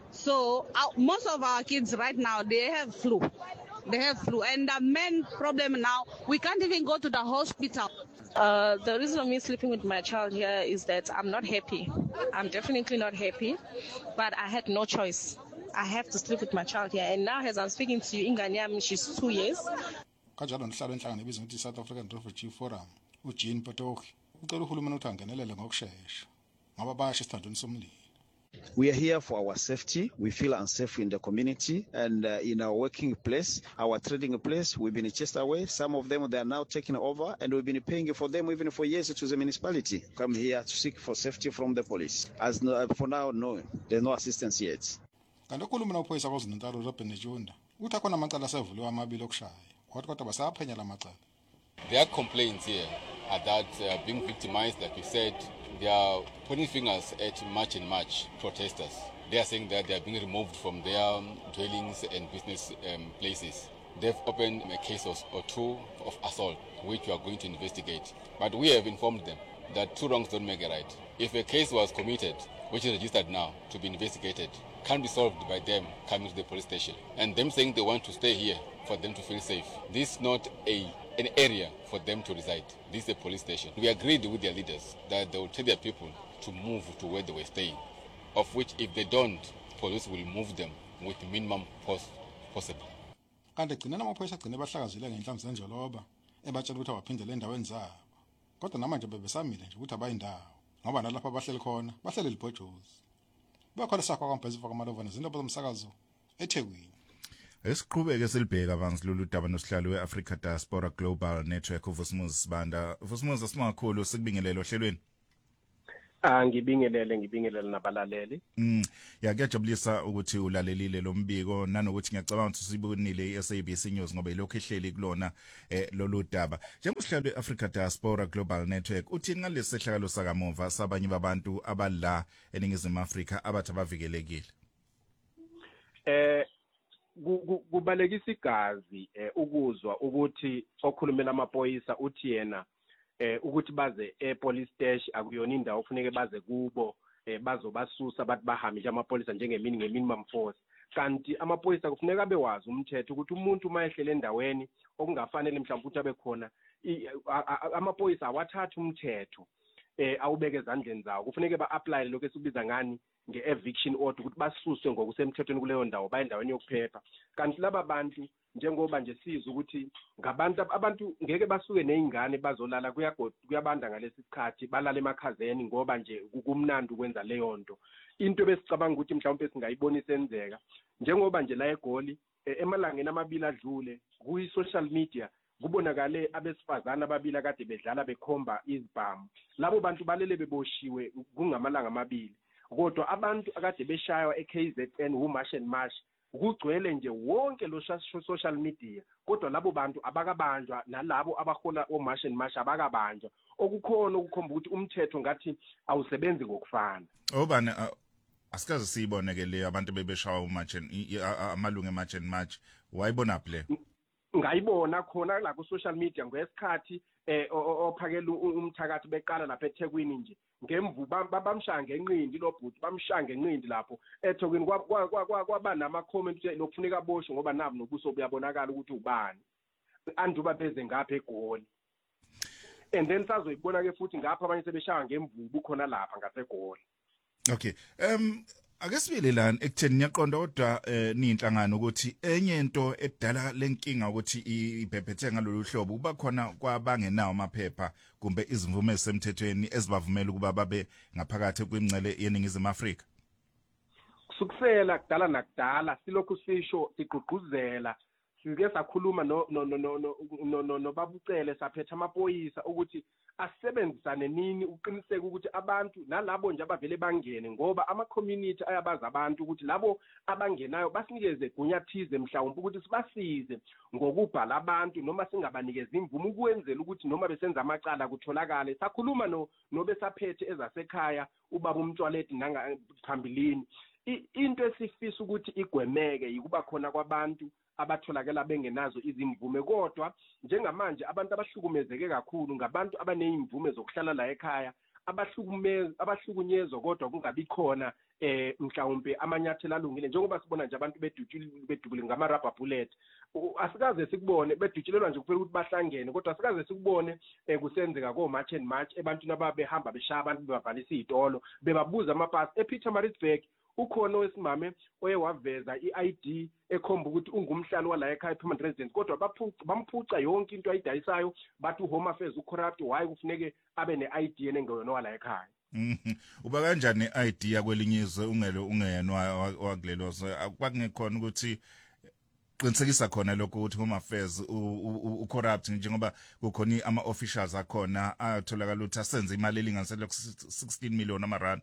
So uh, most of our kids right now, they have flu. They have flu. And the main problem now, we can't even go to the hospital.
Uh, the reason of me sleeping with my child here is that I'm not happy. I'm definitely not happy, but I had no choice. I have to sleep with my child here. And now as I'm speaking to you, Inganyam, she's two years.
Kanjalo ndihlalo enhlangano ebizwa ukuthi South African Refugee Forum, uJean Potoki, ucela uhulumeni ukuthi angenelele ngokusheshsha ngoba bayasho isithandweni somlilo.
We are here for our safety. We feel unsafe in the community and uh, in our working place, our trading place. We've been chased away. Some of them, they are now taking over and we've been paying for them even for years to the municipality. Come here to seek for safety from the police. As no, for now, no, there's no assistance yet.
Kanti ukhuluma nophoyisa kwaZulu-Natal uRobben Junda uthi akhona amacala asevuliwe amabili okushaya wathi kodwa basaphenya la macala.
Their complaints here are that they are being victimized, like you said. They are pointing fingers at March and March protesters. They are saying that they are being removed from their um, dwellings and business um, places. They've opened a case or, or two of assault, which we are going to investigate. But we have informed them that two wrongs don't make a right. If a case was committed, which is registered now to be investigated, can't be solved by them coming to the police station and them saying they want to stay here for them to feel safe. This is not a an area for them to reside. This is a police station. We agreed with their leaders that they will tell their people to move to where they were staying, of which if they don't, police will move them with minimum cost possible.
Kanti gcina namaphoyisa agcine bahlakazile ngenhlamvu zenjoloba ebatshela ukuthi abaphindele endaweni zabo. Kodwa namanje bebesamile nje ukuthi abayindawo ngoba nalapha abahleli khona bahleli libhojozi. Bakhona sakho kwambhezi faka malova nezinto zomsakazo eThekwini.
Esiqhubeke silibheka banzi lolu daba nosihlalo weAfrica Diaspora Global Network uVusumuzi Sibanda. Vusumuzi asimakhulu sikubingelele ohlelweni.
Ah ngibingelele ngibingelele nabalaleli.
Mm ya kuyajabulisa ukuthi ulalelile lo mbiko nanokuthi ngiyacabanga ukuthi sibonile iS A B C News ngoba ilokho ehleli kulona eh lolu daba. Njengosihlalo weAfrica Diaspora Global Network uthini ngalesi sehlakalo sakamuva sabanye babantu abala eningizimu Afrika abathi abavikelekile?
Eh kubalekisa igazi ukuzwa ukuthi okhulumela amaphoyisa uthi yena eh ukuthi baze epolice station akuyona indawo kufanele baze kubo bazobasusa bathi bahambe nje amaphoyisa njengemini ngeminimum force kanti amaphoyisa kufuneka bewazi umthetho ukuthi umuntu mayehlele endaweni okungafanele mhlawumbe ukuthi abe khona amaphoyisa awathatha umthetho eh awubeke ezandleni zawo kufuneka ba-apply lokho esikubiza ngani nge-eviction order ukuthi basuswe ngokusemthethweni kuleyo ndawo baye endaweni yokuphepha kanti laba bantu njengoba nje siza ukuthi ngabantu abantu ngeke basuke nezingane bazolala kuyabanda ngalesi sikhathi balala emakhazeni ngoba nje kumnandi ukwenza leyo nto into besicabanga ukuthi mhlawumbe singayibona isenzeka njengoba nje la eGoli emalangeni amabili adlule kuyi social media kubonakale abesifazana ababili akade bedlala bekhomba izibhamu labo bantu balele beboshiwe kungamalanga amabili kodwa abantu akade beshaywa eK Z N uMarsh and Marsh kugcwele nje wonke lo social media kodwa labo bantu abakabanjwa nalabo abahola oMarsh and Marsh abakabanjwa okukhona ukukhomba ukuthi umthetho ngathi awusebenzi ngokufana
obani asikaze siyibone ke le abantu bebeshawa uMarsh amalungu eMarsh and Marsh wayibona play
ngayibona khona la ku social media ngesikhathi eh ophakela umthakathi beqala lapha eThekwini nje ngemvu bamshaya ngenqindi lo bhuti bamshaya ngenqindi lapho eThekwini kwaba nama comment lokufuneka boshwe ngoba nabu nobuso buyabonakala ukuthi ubani anduba beze ngapha eGoli and then sazoyibona ke futhi ngapha abanye sebeshaya ngemvubu khona lapha ngaseGoli.
Okay um ake sibelelana ekutheni niyaqonda kodwa ninhlangano ukuthi enye into edala lenkinga ukuthi ibhebhethe ngalolu hlobo kuba khona kwabangenawo amaphepha kumbe izimvume ezisemthethweni ezibavumela ukuba babe ngaphakathi kwimncele yeningizimu Afrika.
Kusukusela kudala nakudala silokhu sisho sigqugquzela sike sakhuluma no no no no no no babucele saphetha amaphoyisa ukuthi asebenzisane nini uqiniseke ukuthi abantu nalabo nje abavele bangene ngoba ama community ayabaza abantu ukuthi labo abangenayo basinikeze gunyathize mhlawumbe ukuthi sibasize ngokubhala abantu noma singabanikeza imvumo ukwenzela ukuthi noma besenza amacala kutholakale sakhuluma no nobe saphethe ezasekhaya ubaba uMtshwaledi nanga phambilini into esifisa ukuthi igwemeke yikuba khona kwabantu abatholakala bengenazo izimvume kodwa njengamanje abantu abahlukumezeke kakhulu ngabantu abanezimvume zokuhlala la ekhaya abahlukumeza abahlukunyezwa kodwa kungabi khona eh mhlawumbe amanyathelo alungile njengoba sibona nje abantu bedutshile bedubule ngama rubber bullet asikaze sikubone bedutshilelwa nje kuphela ukuthi bahlangene kodwa asikaze sikubone kusenzeka ko March and March ebantwini ababehamba beshaya abantu bebavalisa izitolo bebabuza amapasi ePietermaritzburg ukhona wesimame oye waveza iI D ekhomba ukuthi ungumhlali wala ekhaya permanent resident kodwa baphuca bamphuca yonke into ayidayisayo bathi uHome Affairs ucorrupt why kufuneke abe neI D enengeyona wala ekhaya.
Mhm uba kanjani iI D yakwelinizwe ungelo ungeyena wakulelo akwakungekhona ukuthi qinisekisa khona lokho ukuthi Home Affairs ucorrupt njengoba kukhona ama officials akhona atholakala ukuthi asenze imali elinganiselwa sixteen million amarand.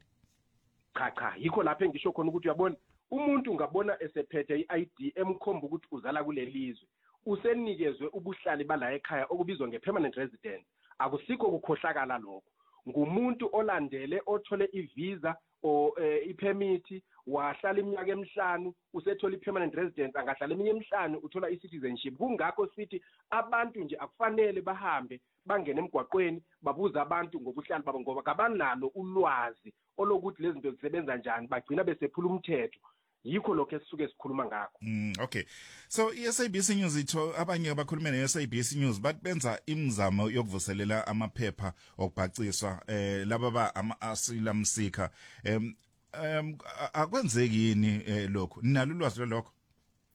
Cha cha yikho lapho engisho khona ukuthi uyabona umuntu ungabona esephethe iI D emkhomba ukuthi uzala kulelizwe usenikezwe ubuhlali bala ekhaya okubizwa ngepermanent resident akusikho ukukhohlakala lokho ngumuntu olandele othole ivisa o ipermit wahlala iminyaka emihlanu usethola ipermanent resident angahlala eminye emihlanu uthola icitizenship kungakho sithi abantu nje akufanele bahambe bangena emgwaqweni babuza abantu ngobuhlali babo ngoba kabanalo ulwazi olokuthi lezi zinto zisebenza kanjani bagcina besephula umthetho yikho lokho esisuke sikhuluma ngakho.
Mm okay so iS A B C News itho abanye abakhulumene neS A B C News bathi benza imizamo yokuvuselela amaphepha okubhaciswa eh laba ba ama asylum seeker em um akwenzeki yini lokho ninalo ulwazi lokho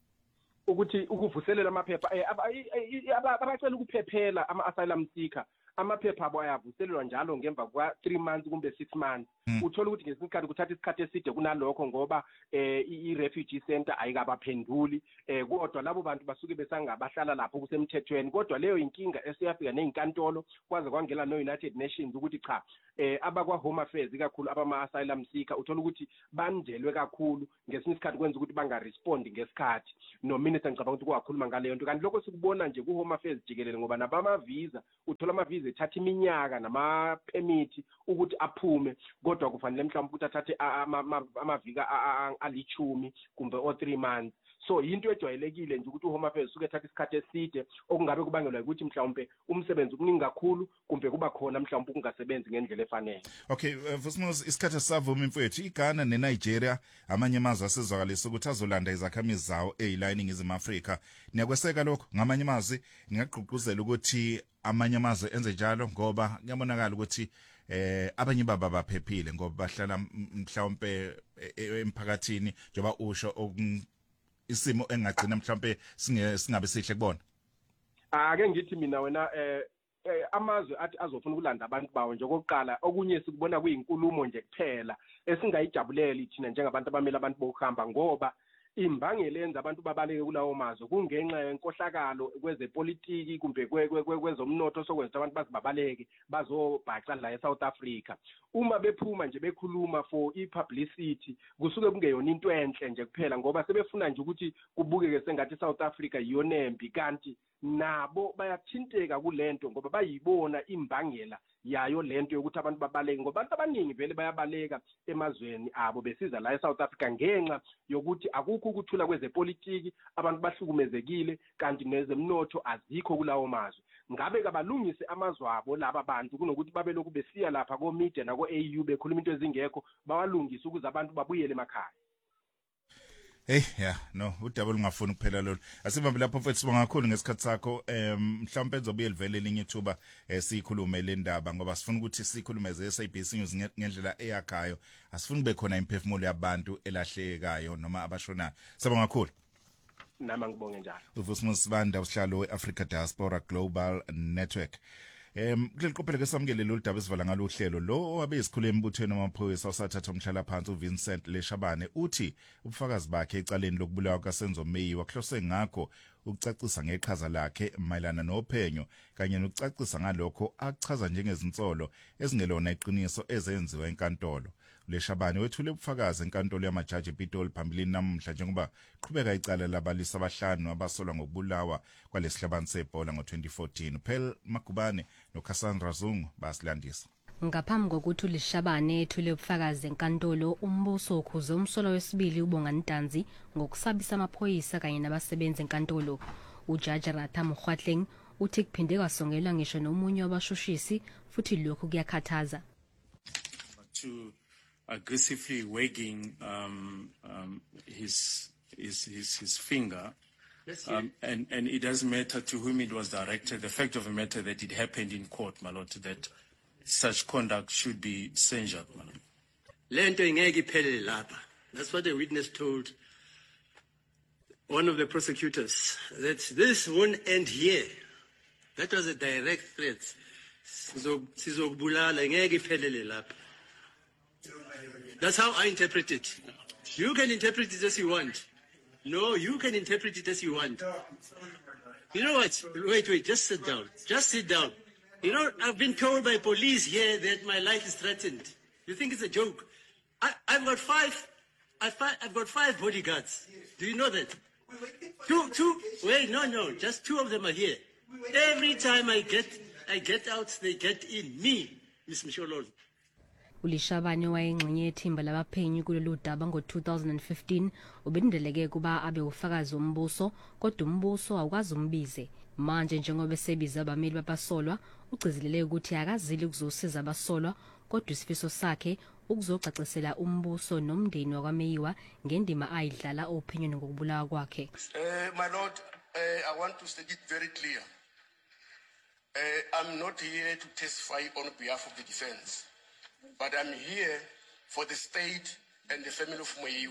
ukuthi ukuvuselela amaphepha abacela ukuphephela ama asylum seeker amaphepha abo ayavuselelwa njalo ngemva kwa three months kumbe six months uthola ukuthi ngesikhathi kuthatha isikhathi eside kunalokho ngoba eh i-refugee center ayikabaphenduli eh kodwa labo bantu basuke besangabahlala lapho kusemthethweni kodwa leyo inkinga esiyafika nezinkantolo kwaze kwangela no United Nations ukuthi cha eh abakwa Home Affairs ikakhulu abama asylum seeker uthola ukuthi banjelwe kakhulu ngesinye isikhathi kwenza ukuthi banga respond ngesikhathi no minister ngicabanga ukuthi kwakhuluma ngaleyo nto kanti lokho sikubona nje ku Home Affairs jikelele ngoba nabama visa uthola ama visa ethatha iminyaka nama permit ukuthi aphume kodwa kufanele mhlawumbe ukuthi athathe amavika alichumi kumbe o three months so into ejwayelekile nje ukuthi uHome Affairs usuke ethatha isikhathi eside okungabe kubangelwa ukuthi mhlawumbe umsebenzi ukuningi kakhulu kumbe kuba khona mhlawumbe ukungasebenzi ngendlela efanele.
Okay, uh, Vusimuzi isikhathi savuma imfowethu iGhana neNigeria amanye amazwe asezwakalisa ukuthi azolanda izakhamizi zawo eyiline ngizima Afrika. Niyakweseka lokho ngamanye amazwi ngiyagqugquzela ukuthi amanye amazwe enze njalo ngoba kuyabonakala ukuthi eh abanye baba baphephile ngoba bahlala mhlawumbe emphakathini njengoba usho isimo engagcina mhlawumbe singabe sihle kubona.
Ake ngithi mina wena eh amazwe athi azofuna ukulanda abantu bawo nje okokuqala okunye sikubona kuyinkulumo nje kuphela esingayijabuleli thina njengabantu abamela abantu bokuhamba ngoba imbangela yenza abantu babaleke kulawo mazwe kungenxa yenkohlakalo kwezepolitiki kumbe kwezomnotho sokwenza abantu bazibabaleke bazobhaca la eSouth Africa uma bephuma nje bekhuluma for ipublicity kusuke kungeyona into enhle nje kuphela ngoba sebefuna nje ukuthi kubukeke sengathi South Africa yiyonembi kanti nabo bayathinteka kulento ngoba bayibona imbangela yayo lento yokuthi abantu babaleke ngoba abantu abaningi vele bayabaleka emazweni abo besiza la eSouth Africa ngenxa yokuthi akukho ukuthula kwezepolitiki abantu bahlukumezekile kanti nezemnotho azikho kulawo mazwe ngabe kabalungise amazwe abo laba bantu kunokuthi babe lokhu besiya lapha ko media nako A U bekhuluma into ezingekho bawalungisa ukuze abantu babuyele emakhaya.
Hey yeah no udaba lungafuni kuphela lolu asibambe lapho mfethu sibonga kakhulu ngesikhathi sakho em mhlawumbe ezobuye livele elinye ithuba sikhulume le ndaba ngoba sifuna ukuthi sikhulume ze S A B C News ngendlela eyakhayo asifuni kube khona imphefumulo yabantu elahlekayo noma abashona sibonga kakhulu
nama ngibonge njalo
uVusimuzi Sibanda usihlalo weAfrica Diaspora Global Network. Em kuliqophele ke samukele lo daba esivala ngalo uhlelo lo owabe isikhulu embuthweni wamaphoyisa osathatha umhlala phansi uVincent Leshabane uthi ubufakazi bakhe ecaleni lokubulawa kaSenzo Meyi wahlose ngakho ukucacisa ngeqhaza lakhe mayelana nophenyo kanye nokucacisa ngalokho achaza njengezinsolo ezingelona iqiniso ezenziwa enkantolo. Leshabane wethule ubufakazi enkantolo yamajaji ePitoli phambilini namhla njengoba qhubeka icala labalisa abahlanu abasolwa ngokubulawa kwalesihlabani sebhola ngo twenty fourteen. Phel Magubane noCassandra Zungu basilandisa.
Ngaphambi kokuthi uLeshabane ethule ubufakazi enkantolo umbuso ukhuze umsolo wesibili uBonga Ntanzi ngokusabisa amaphoyisa kanye nabasebenzi enkantolo. Ujaji Ratha Mokgwatleng uthi kuphinde kwasongelwa ngisho nomunye wabashushisi futhi lokho kuyakhathaza.
To aggressively wagging um, um, his, his his his finger, um, and and it doesn't matter to whom it was directed. The fact of the matter that it happened in court, my lord, that such conduct should be censured, my lord.
Lento ingeke iphelele lapha. That's what the witness told one of the prosecutors, that this won't end here. That was a direct threat. Sizokubulala ingeke iphelele lapha. That's how I interpret it. You can interpret it as you want. No, you can interpret it as you want. You know what? Wait, wait, just sit down. Just sit down. You know, I've been told by police here that my life is threatened. You think it's a joke? I, I've got five, I've, I've got five bodyguards. Do you know that? Two, two, wait, no, no, just two of them are here. Every time I get, I get out, they get in. Me, Miss Mshololo.
uLeshabane wayengxenye yethimba labaphenyi kulolu daba ngo two thousand fifteen ubendeleke kuba abe ufakazi wombuso kodwa umbuso awukwazi umbize manje njengoba esebiza abameli babasolwa ugcizelele ukuthi akazili ukuzosiza abasolwa kodwa isifiso sakhe ukuzocacisela umbuso nomndeni wakwaMeyiwa ngendima ayidlala ophenyweni ngokubulawa kwakhe.
Uh, my lord, uh, I want to state it very clear. Uh, I'm not here to testify on behalf of the defense. But I'm here for the state and the family of Meyiwa.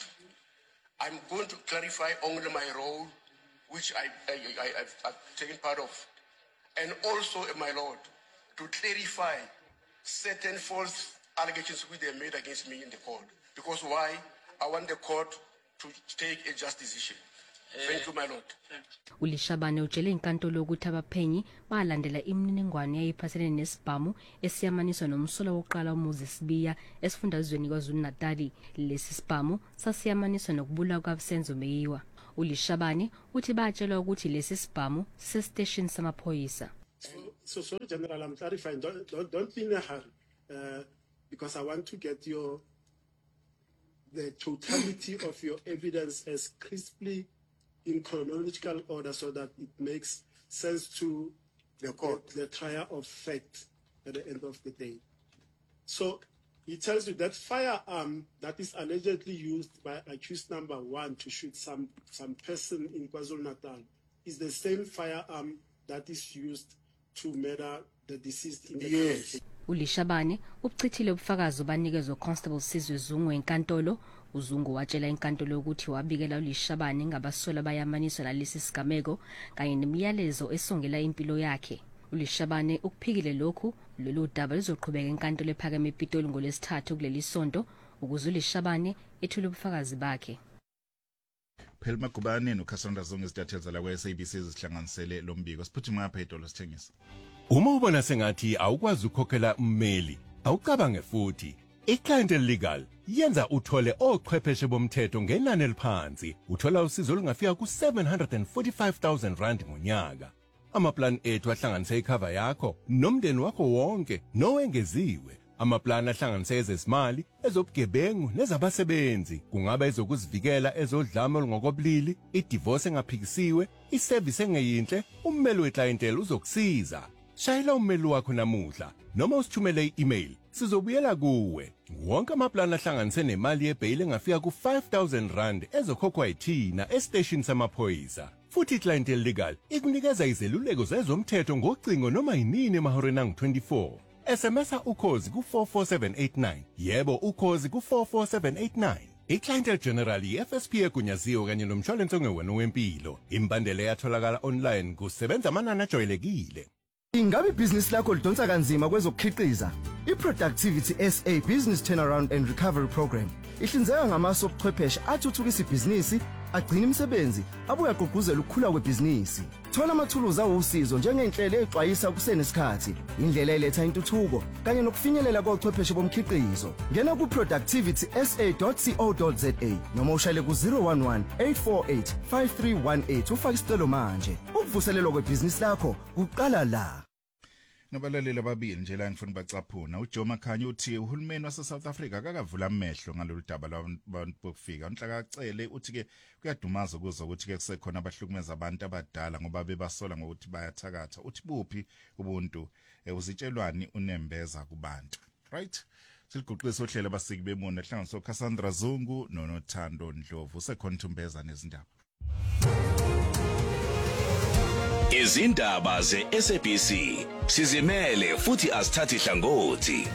I'm going to clarify only my role, which I, I, I, I've, I've taken part of. And also, my lord, to clarify certain false allegations which they made against me in the court. Because why? I want the court to take a just decision. Thank you, my lord.
uLishabane utshele inkantolo ukuthi abaphenyi balandela imininingwane eyayiphathele nesibhamu esiyamaniswa nomsolo wokuqala uMoses Biya esifundazweni kwaZulu-Natal. Lesi sibhamu sasiyamaniswa nokubulawa kwaBsenzo Meyiwa. uLishabane uthi batshelwa ukuthi lesi sibhamu sestation samaphoyisa.
So, sorry, General, I'm clarifying. Don't, don't, don't be in a hurry, uh, because I want to get your the totality of your evidence as crisply in chronological order, so that it makes sense to the court, the, the trial of fact at the end of the day. So he tells you that firearm that is allegedly used by accused number one to shoot some some person in KwaZulu-Natal is the same firearm that is used to murder the deceased in the
yes.
country.
uLishabane ubuchithile ubufakazi obanikezwe Constable Sizwe Zungu enkantolo. uZungu watshela inkantolo ukuthi wabikela uLishabane ngabasola bayamaniswa nalesi sigameko kanye nemiyalezo esongela impilo yakhe. uLishabane ukuphikile lokhu. Lolu daba lizoqhubeka enkantolo ephakeme ePitoli ngolesithathu kuleli sonto ukuze uLishabane ethule ubufakazi bakhe.
Phela Magubane noCassandra Zungu izidatheza la kwa-S A B C zihlanganisele lo mbiko. Siphuthuma ngapha eDolo sithengisa.
Uma ubona sengathi awukwazi ukukhokhela ummeli, awucabange futhi. iClientele Legal yenza uthole ochwepheshe bomthetho ngenani eliphansi. Uthola usizo olungafika ku seven hundred forty-five thousand rand ngonyaka. Amaplan ethu ahlanganise icover yakho nomndeni wakho wonke nowengeziwe. Amaplan ahlanganise ezezimali, ezobugebengu nezabasebenzi. Kungaba ezokuzivikela, ezodlame olungokobulili, idivorce engaphikisiwe, iservice engeyinhle. Ummeli weClientele uzokusiza. Shayela ummeli wakho namuhla noma usithumele i-email, sizobuyela kuwe. Wonke amaplan ahlanganise nemali yebail engafika ku five thousand rand ezokhokhwa yithina estation samaphoyisa. Futhi iClientele Legal ikunikeza izeluleko zezomthetho ngocingo noma yinini emahoreni angu twenty-four. S M S ukhozi ku four four seven eight nine. Yebo ukhozi ku four four seven eight nine. iClientele General i-F S P egunyaziwe kanye nomshwalense ongewena wempilo. Imbandela yatholakala online kusebenza amanani ajwayelekile.
Ingabe ibhizinisi lakho lidonsa kanzima kwezokukhiqiza? iProductivity S A Business Turnaround and Recovery Program ihlinzeka ngamasu obuchwepheshe athuthukisa ibhizinisi, agcina imisebenzi, abuye agqugquzele ukukhula kwebhizinisi. Thola amathuluzi awusizo njengenhlelo exwayisa kusenesikhathi, indlela eletha intuthuko kanye nokufinyelela kochwepheshe bomkhiqizo. Ngena ku productivity s a dot co dot za noma ushayele ku zero one one eight four eight five three one eight ufake isicelo manje. Ukuvuselelwa kwebhizinisi lakho kuqala la.
Nabalaleli ababili nje la ngifuna bacaphuna. uJoe Makhanya uthi uhulumeni wase South Africa akakavula amehlo ngalolu daba labantu bokufika. Unhlaka acele uthi ke kuyadumaza ukuze ukuthi ke kusekhona abahlukumeza abantu abadala ngoba bebasola ngokuthi bayathakatha. Uthi buphi ubuntu uzitshelwani unembeza kubantu. Right? Siliguqisa ohlelo abasiki bemona ehlanganiso Cassandra Zungu noNothando Ndlovu sekhona umbeza nezindaba.
Izindaba ze-S A B C sizimele futhi asithathi hlangothi.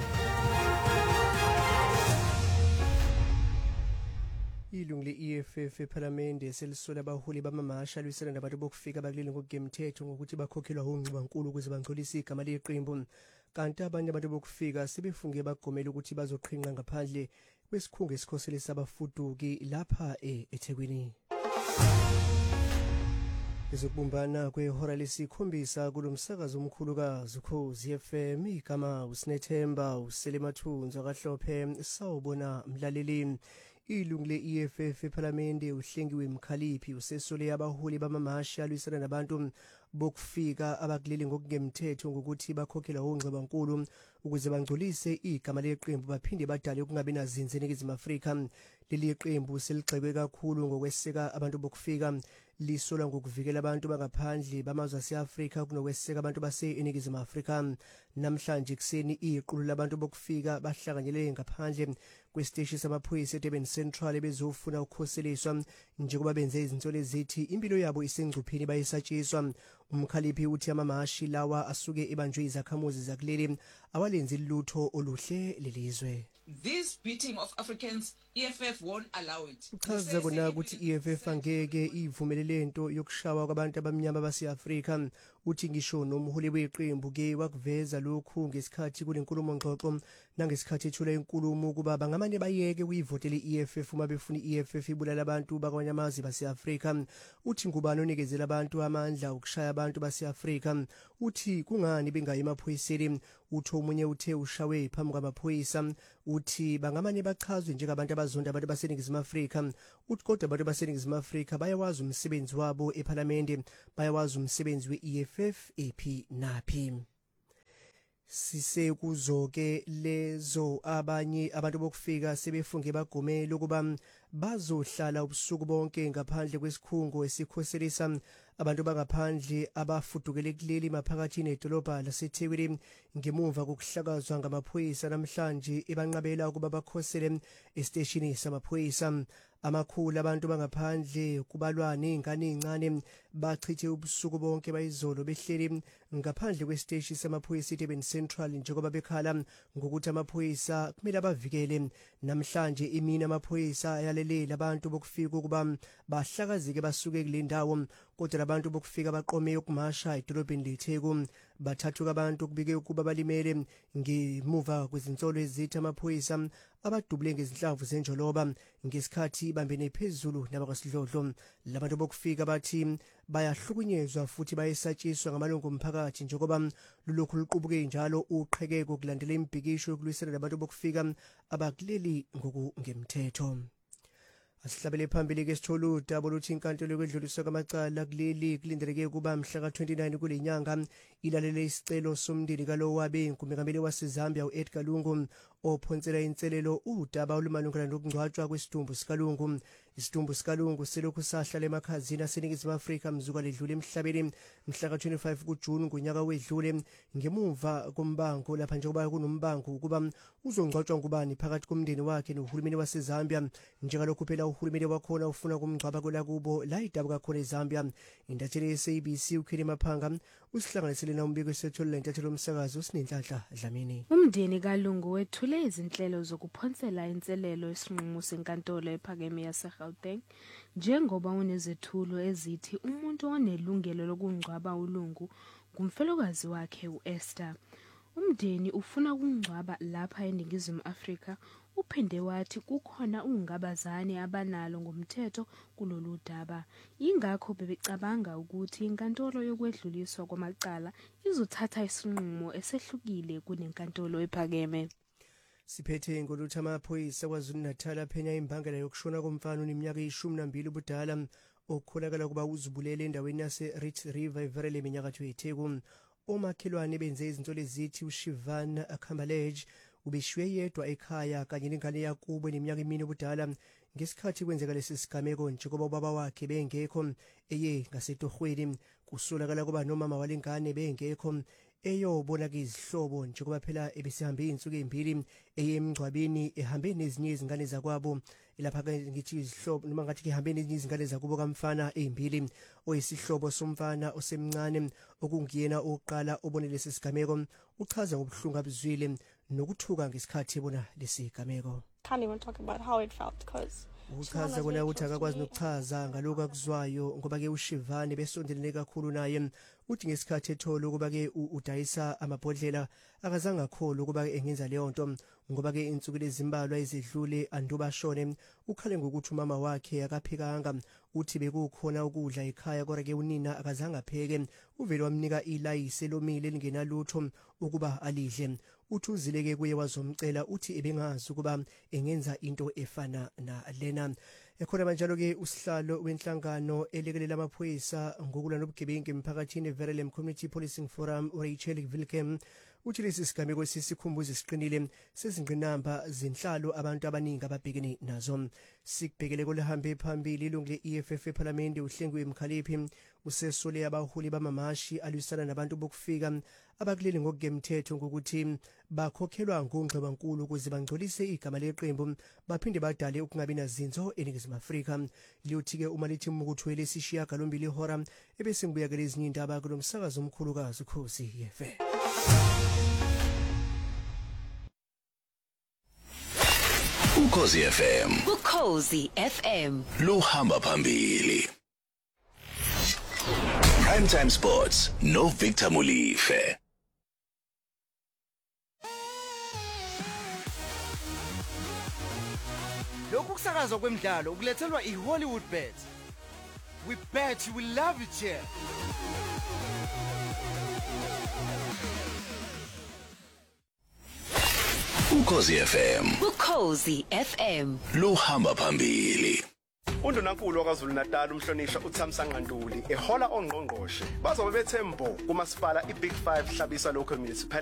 Ilungu le-E F F ePhalamende selisola abaholi bamamasha alwisana nabantu bokufika bakuleli ngokugemthetho ngokuthi bakhokhelwa ungciwankulu ukuze bangcolise igama leqembu. Kanti abanye abantu bokufika sebefunge bagomela ukuthi bazoqhinqa ngaphandle kwesikhungo esikhoseli sabafuduki lapha eThekwini. Izokubumbana kwehora lesikhombisa kulomsakazo omkhulukazi Ukhozi F M igama uSinethemba uSelemathunzi akahlophe sawubona mlaleli. Ilungu le-E F F ePhalamende uhlengiwe Mkhaliphi usesole yabaholi bamamasha alwisana nabantu bokufika abakuleli ngokungemthetho ngokuthi bakhokhela ongciwankulu ukuze bangcolise igama leqembu baphinde badale ukungabe nazinze eNingizimu Afrika. Leli qembu seligxekwe kakhulu ngokweseka abantu bokufika, lisola ngokuvikela abantu bangaphandle bamazwe aseAfrika kunokweseka abantu base eNingizimu Afrika. Namhlanje kuseni iqulu labantu bokufika bahlanganyele ngaphandle kwesiteshi samaphoyisa eDurban Central bezofuna ukukhoseliswa njengoba benze izinsolo ezithi impilo yabo isengcupheni bayisatshiswa. Umkhaliphi uthi amamashi lawa asuke ebanjwe izakhamuzi zakuleli awalenzi lutho oluhle lelizwe.
this beating of Africans, E F F won't allow it.
Uchaza kona ukuthi I F F angeke ivumelele lento yokushawa kwabantu abamnyama base-Afrika. Uthi ngisho nomholi weqembu ke wakuveza lokhu ngesikhathi kulenkulumo ngxoxo nangesikhathi ethula inkulumo ukuba bangamane bayeke uyivotele I F F uma befuna I F F ibulala abantu bakwanye amazwe base-Afrika. Uthi ngubani onikezela abantu amandla ukushaya abantu base-Afrika. Uthi kungani bengayi emaphoyiseni. Uthi omunye uthe ushawe phambi kwamaphoyisa. Uthi bangamane bachazwe njengabantu abazonda abantu baseNingizimu Afrika. Uthi kodwa abantu baseNingizimu Afrika bayawazi umsebenzi wabo eParliament, bayawazi umsebenzi we-E F F ephi naphi. Sise kuzo ke lezo abanye abantu bokufika sebefunge bagomela ukuba bazohlala ubusuku bonke ngaphandle kwesikhungo esikhoselisa abantu bangaphandle abafudukele kuleli maphakathi nedolobha laseThekwini ngemuva kokuhlakazwa ngamaphoyisa namhlanje ebanqabela ukuba bakhosele esiteshini samaphoyisa. Amakhulu abantu bangaphandle kubalwa nezingane ezincane bachithe ubusuku bonke bayizolo behleli ngaphandle kwesiteshi samaphoyisa eDurban Central njengoba bekhala ngokuthi amaphoyisa kumele abavikele. Namhlanje imini amaphoyisa ayalelele abantu bokufika ukuba bahlakazeke basuke kule ndawo, kodwa abantu bokufika baqome ukumasha edolobheni leTheku. Bathathu abantu kubike ukuba balimele ngemuva kwezinsolo ezithi amaphoyisa abadubule ngezinhlamvu zenjoloba ngesikhathi bambene phezulu nabakasidlodlo. Labantu bokufika bathi bayahlukunyezwa futhi bayesatshiswa ngamalungu omphakathi njengoba lulokhu luqubuke njalo uqhekeko kulandela imbhikisho yokulwisana nabantu bokufika abakuleli ngokungemthetho. Asihlabele phambili ke sithole udaba oluthi inkantolo yokwedluliswa kwamacala kuleli kulindeleke kuba mhla ka twenty-nine kule nyanga ilalele isicelo somndeni kalo wabe inkumengameli waseZambia uEdgar Lungu ophonsela inselelo udaba olumalungana nokungcwatshwa kwesidumbu sikalungu. Isidumbu sikalungu selokhu sahlala emakhazini aseNingizimu Afrika mzuka ledlule emhlabeni mhla ka twenty-five kuJuni ngonyaka wedlule ngemuva kombango lapha njengoba kunombango ukuba uzongcwatshwa ngubani phakathi komndeni wakhe nohulumeni waseZambia njengalokhu phela uhulumeni wakhona ufuna kumngcwaba kwela kubo la idabuka khona eZambia. Intatheli ye-S A B C uKheli Maphanga usihlanganisele na umbiko setholela intatheli omsakazo usinenhlanhla Dlamini.
Umndeni kaLungu wethule izinhlelo zokuphonsela inselelo esinqumo senkantolo ephakeme yaseGauteng njengoba unezethulo ezithi umuntu onelungelo lokungcwaba uLungu ngumfelokazi wakhe uEsther. Umndeni ufuna ukungcwaba lapha eNingizimu Afrika. Uphinde wathi kukhona ungabazane abanalo ngomthetho kulolu daba. Ingakho bebecabanga ukuthi inkantolo yokwedluliswa kwamacala izothatha isinqumo esehlukile kunenkantolo ephakeme.
Siphethe ngoluthi amaphoyisa KwaZulu-Natal aphenya imbangela yokushona komfana oneminyaka eyishumi nambili ubudala okukholakala kuba uzibulele endaweni yase-Rich River Everele eminyakatho yeTheku. Omakhelwane benze izinto lezithi uShivan Akhambalej ubeshwe yedwa ekhaya kanye nengane yakubo eneminyaka emine ubudala ngesikhathi kwenzeka lesi sigameko njengoba ubaba wakhe bengekho eye ngasetohweni. Kusolakala kuba nomama walengane bengekho eyobona izihlobo njengoba phela ebesihambe izinsuku ezimbili eye emgcwabeni ehambe nezinye izingane zakwabo lapha ke ngithi izihlobo noma ngathi ehambe nezinye izingane zakubo kamfana ezimbili oyisihlobo somfana osemncane okungiyena oqala obone lesi sigameko. Uchaza ngobuhlungu abuzwile nokuthuka ngesikhathi ebona lesi sigameko.
Can't even talk about how it felt because
uchaza kona ukuthi akakwazi nokuchaza ngalokho akuzwayo ngoba ke uShivani besondelene kakhulu naye. Uthi ngesikhathi ethola ukuba ke udayisa amabhodlela akazange akholwe ukuba engenza leyo nto ngoba ke insuku lezimbalwa ezidlule andubashone. Ukhale ngokuthi umama wakhe akaphekanga. Uthi bekukhona ukudla ekhaya kodwa ke unina akazange apheke. Uvele wamnika ilayisi lomile lingenalutho ukuba alidle. Uthi uzileke kuye wazomcela uthi ebengazi ukuba engenza into efana na lena. Ekhona manjalo ke usihlalo wenhlangano elekelela amaphoyisa ngokulwa nobugebengu emphakathini eVerelem Community Policing Forum uRachel Vilkem uthi lesi sigameko sisikhumbuzo siqinile sezingqinamba zenhlalo abantu abaningi ababhekene nazo. Sikubhekele kolehambe phambili ilungu le-E F F eParliament uHlengiwe Mkhaliphi usesole abaholi bamamashi alwisana nabantu bokufika abakuleli ngokugemthetho ngokuthi bakhokhelwa ngongxebankulu ukuze bangcolise igama leqembu baphinde badale ukungabi nazinzo eNingizimu Afrika. Liyothi ke uma lithi umukuthwele sishiya galombili ihora ebese ngibuyakela ezinye indaba kulomsakazo omkhulukazi Ukhosi F M.
Ukhozi F M.
Ukhozi F M.
Luhamba phambili. Primetime Sports no Victor Mulife.
Lokhu kusakazwa kwemidlalo ukulethelwa iHollywood Bet. We bet you will love it here.
Ukhozi F M.
Ukhozi F M.
Luhamba phambili.
UNdunankulu waKwaZulu Natal umhlonishwa uThamsanqa Ntuli ehola ongqongqoshe bazobe bethembo kumasipala iBig five hlabisa local municipality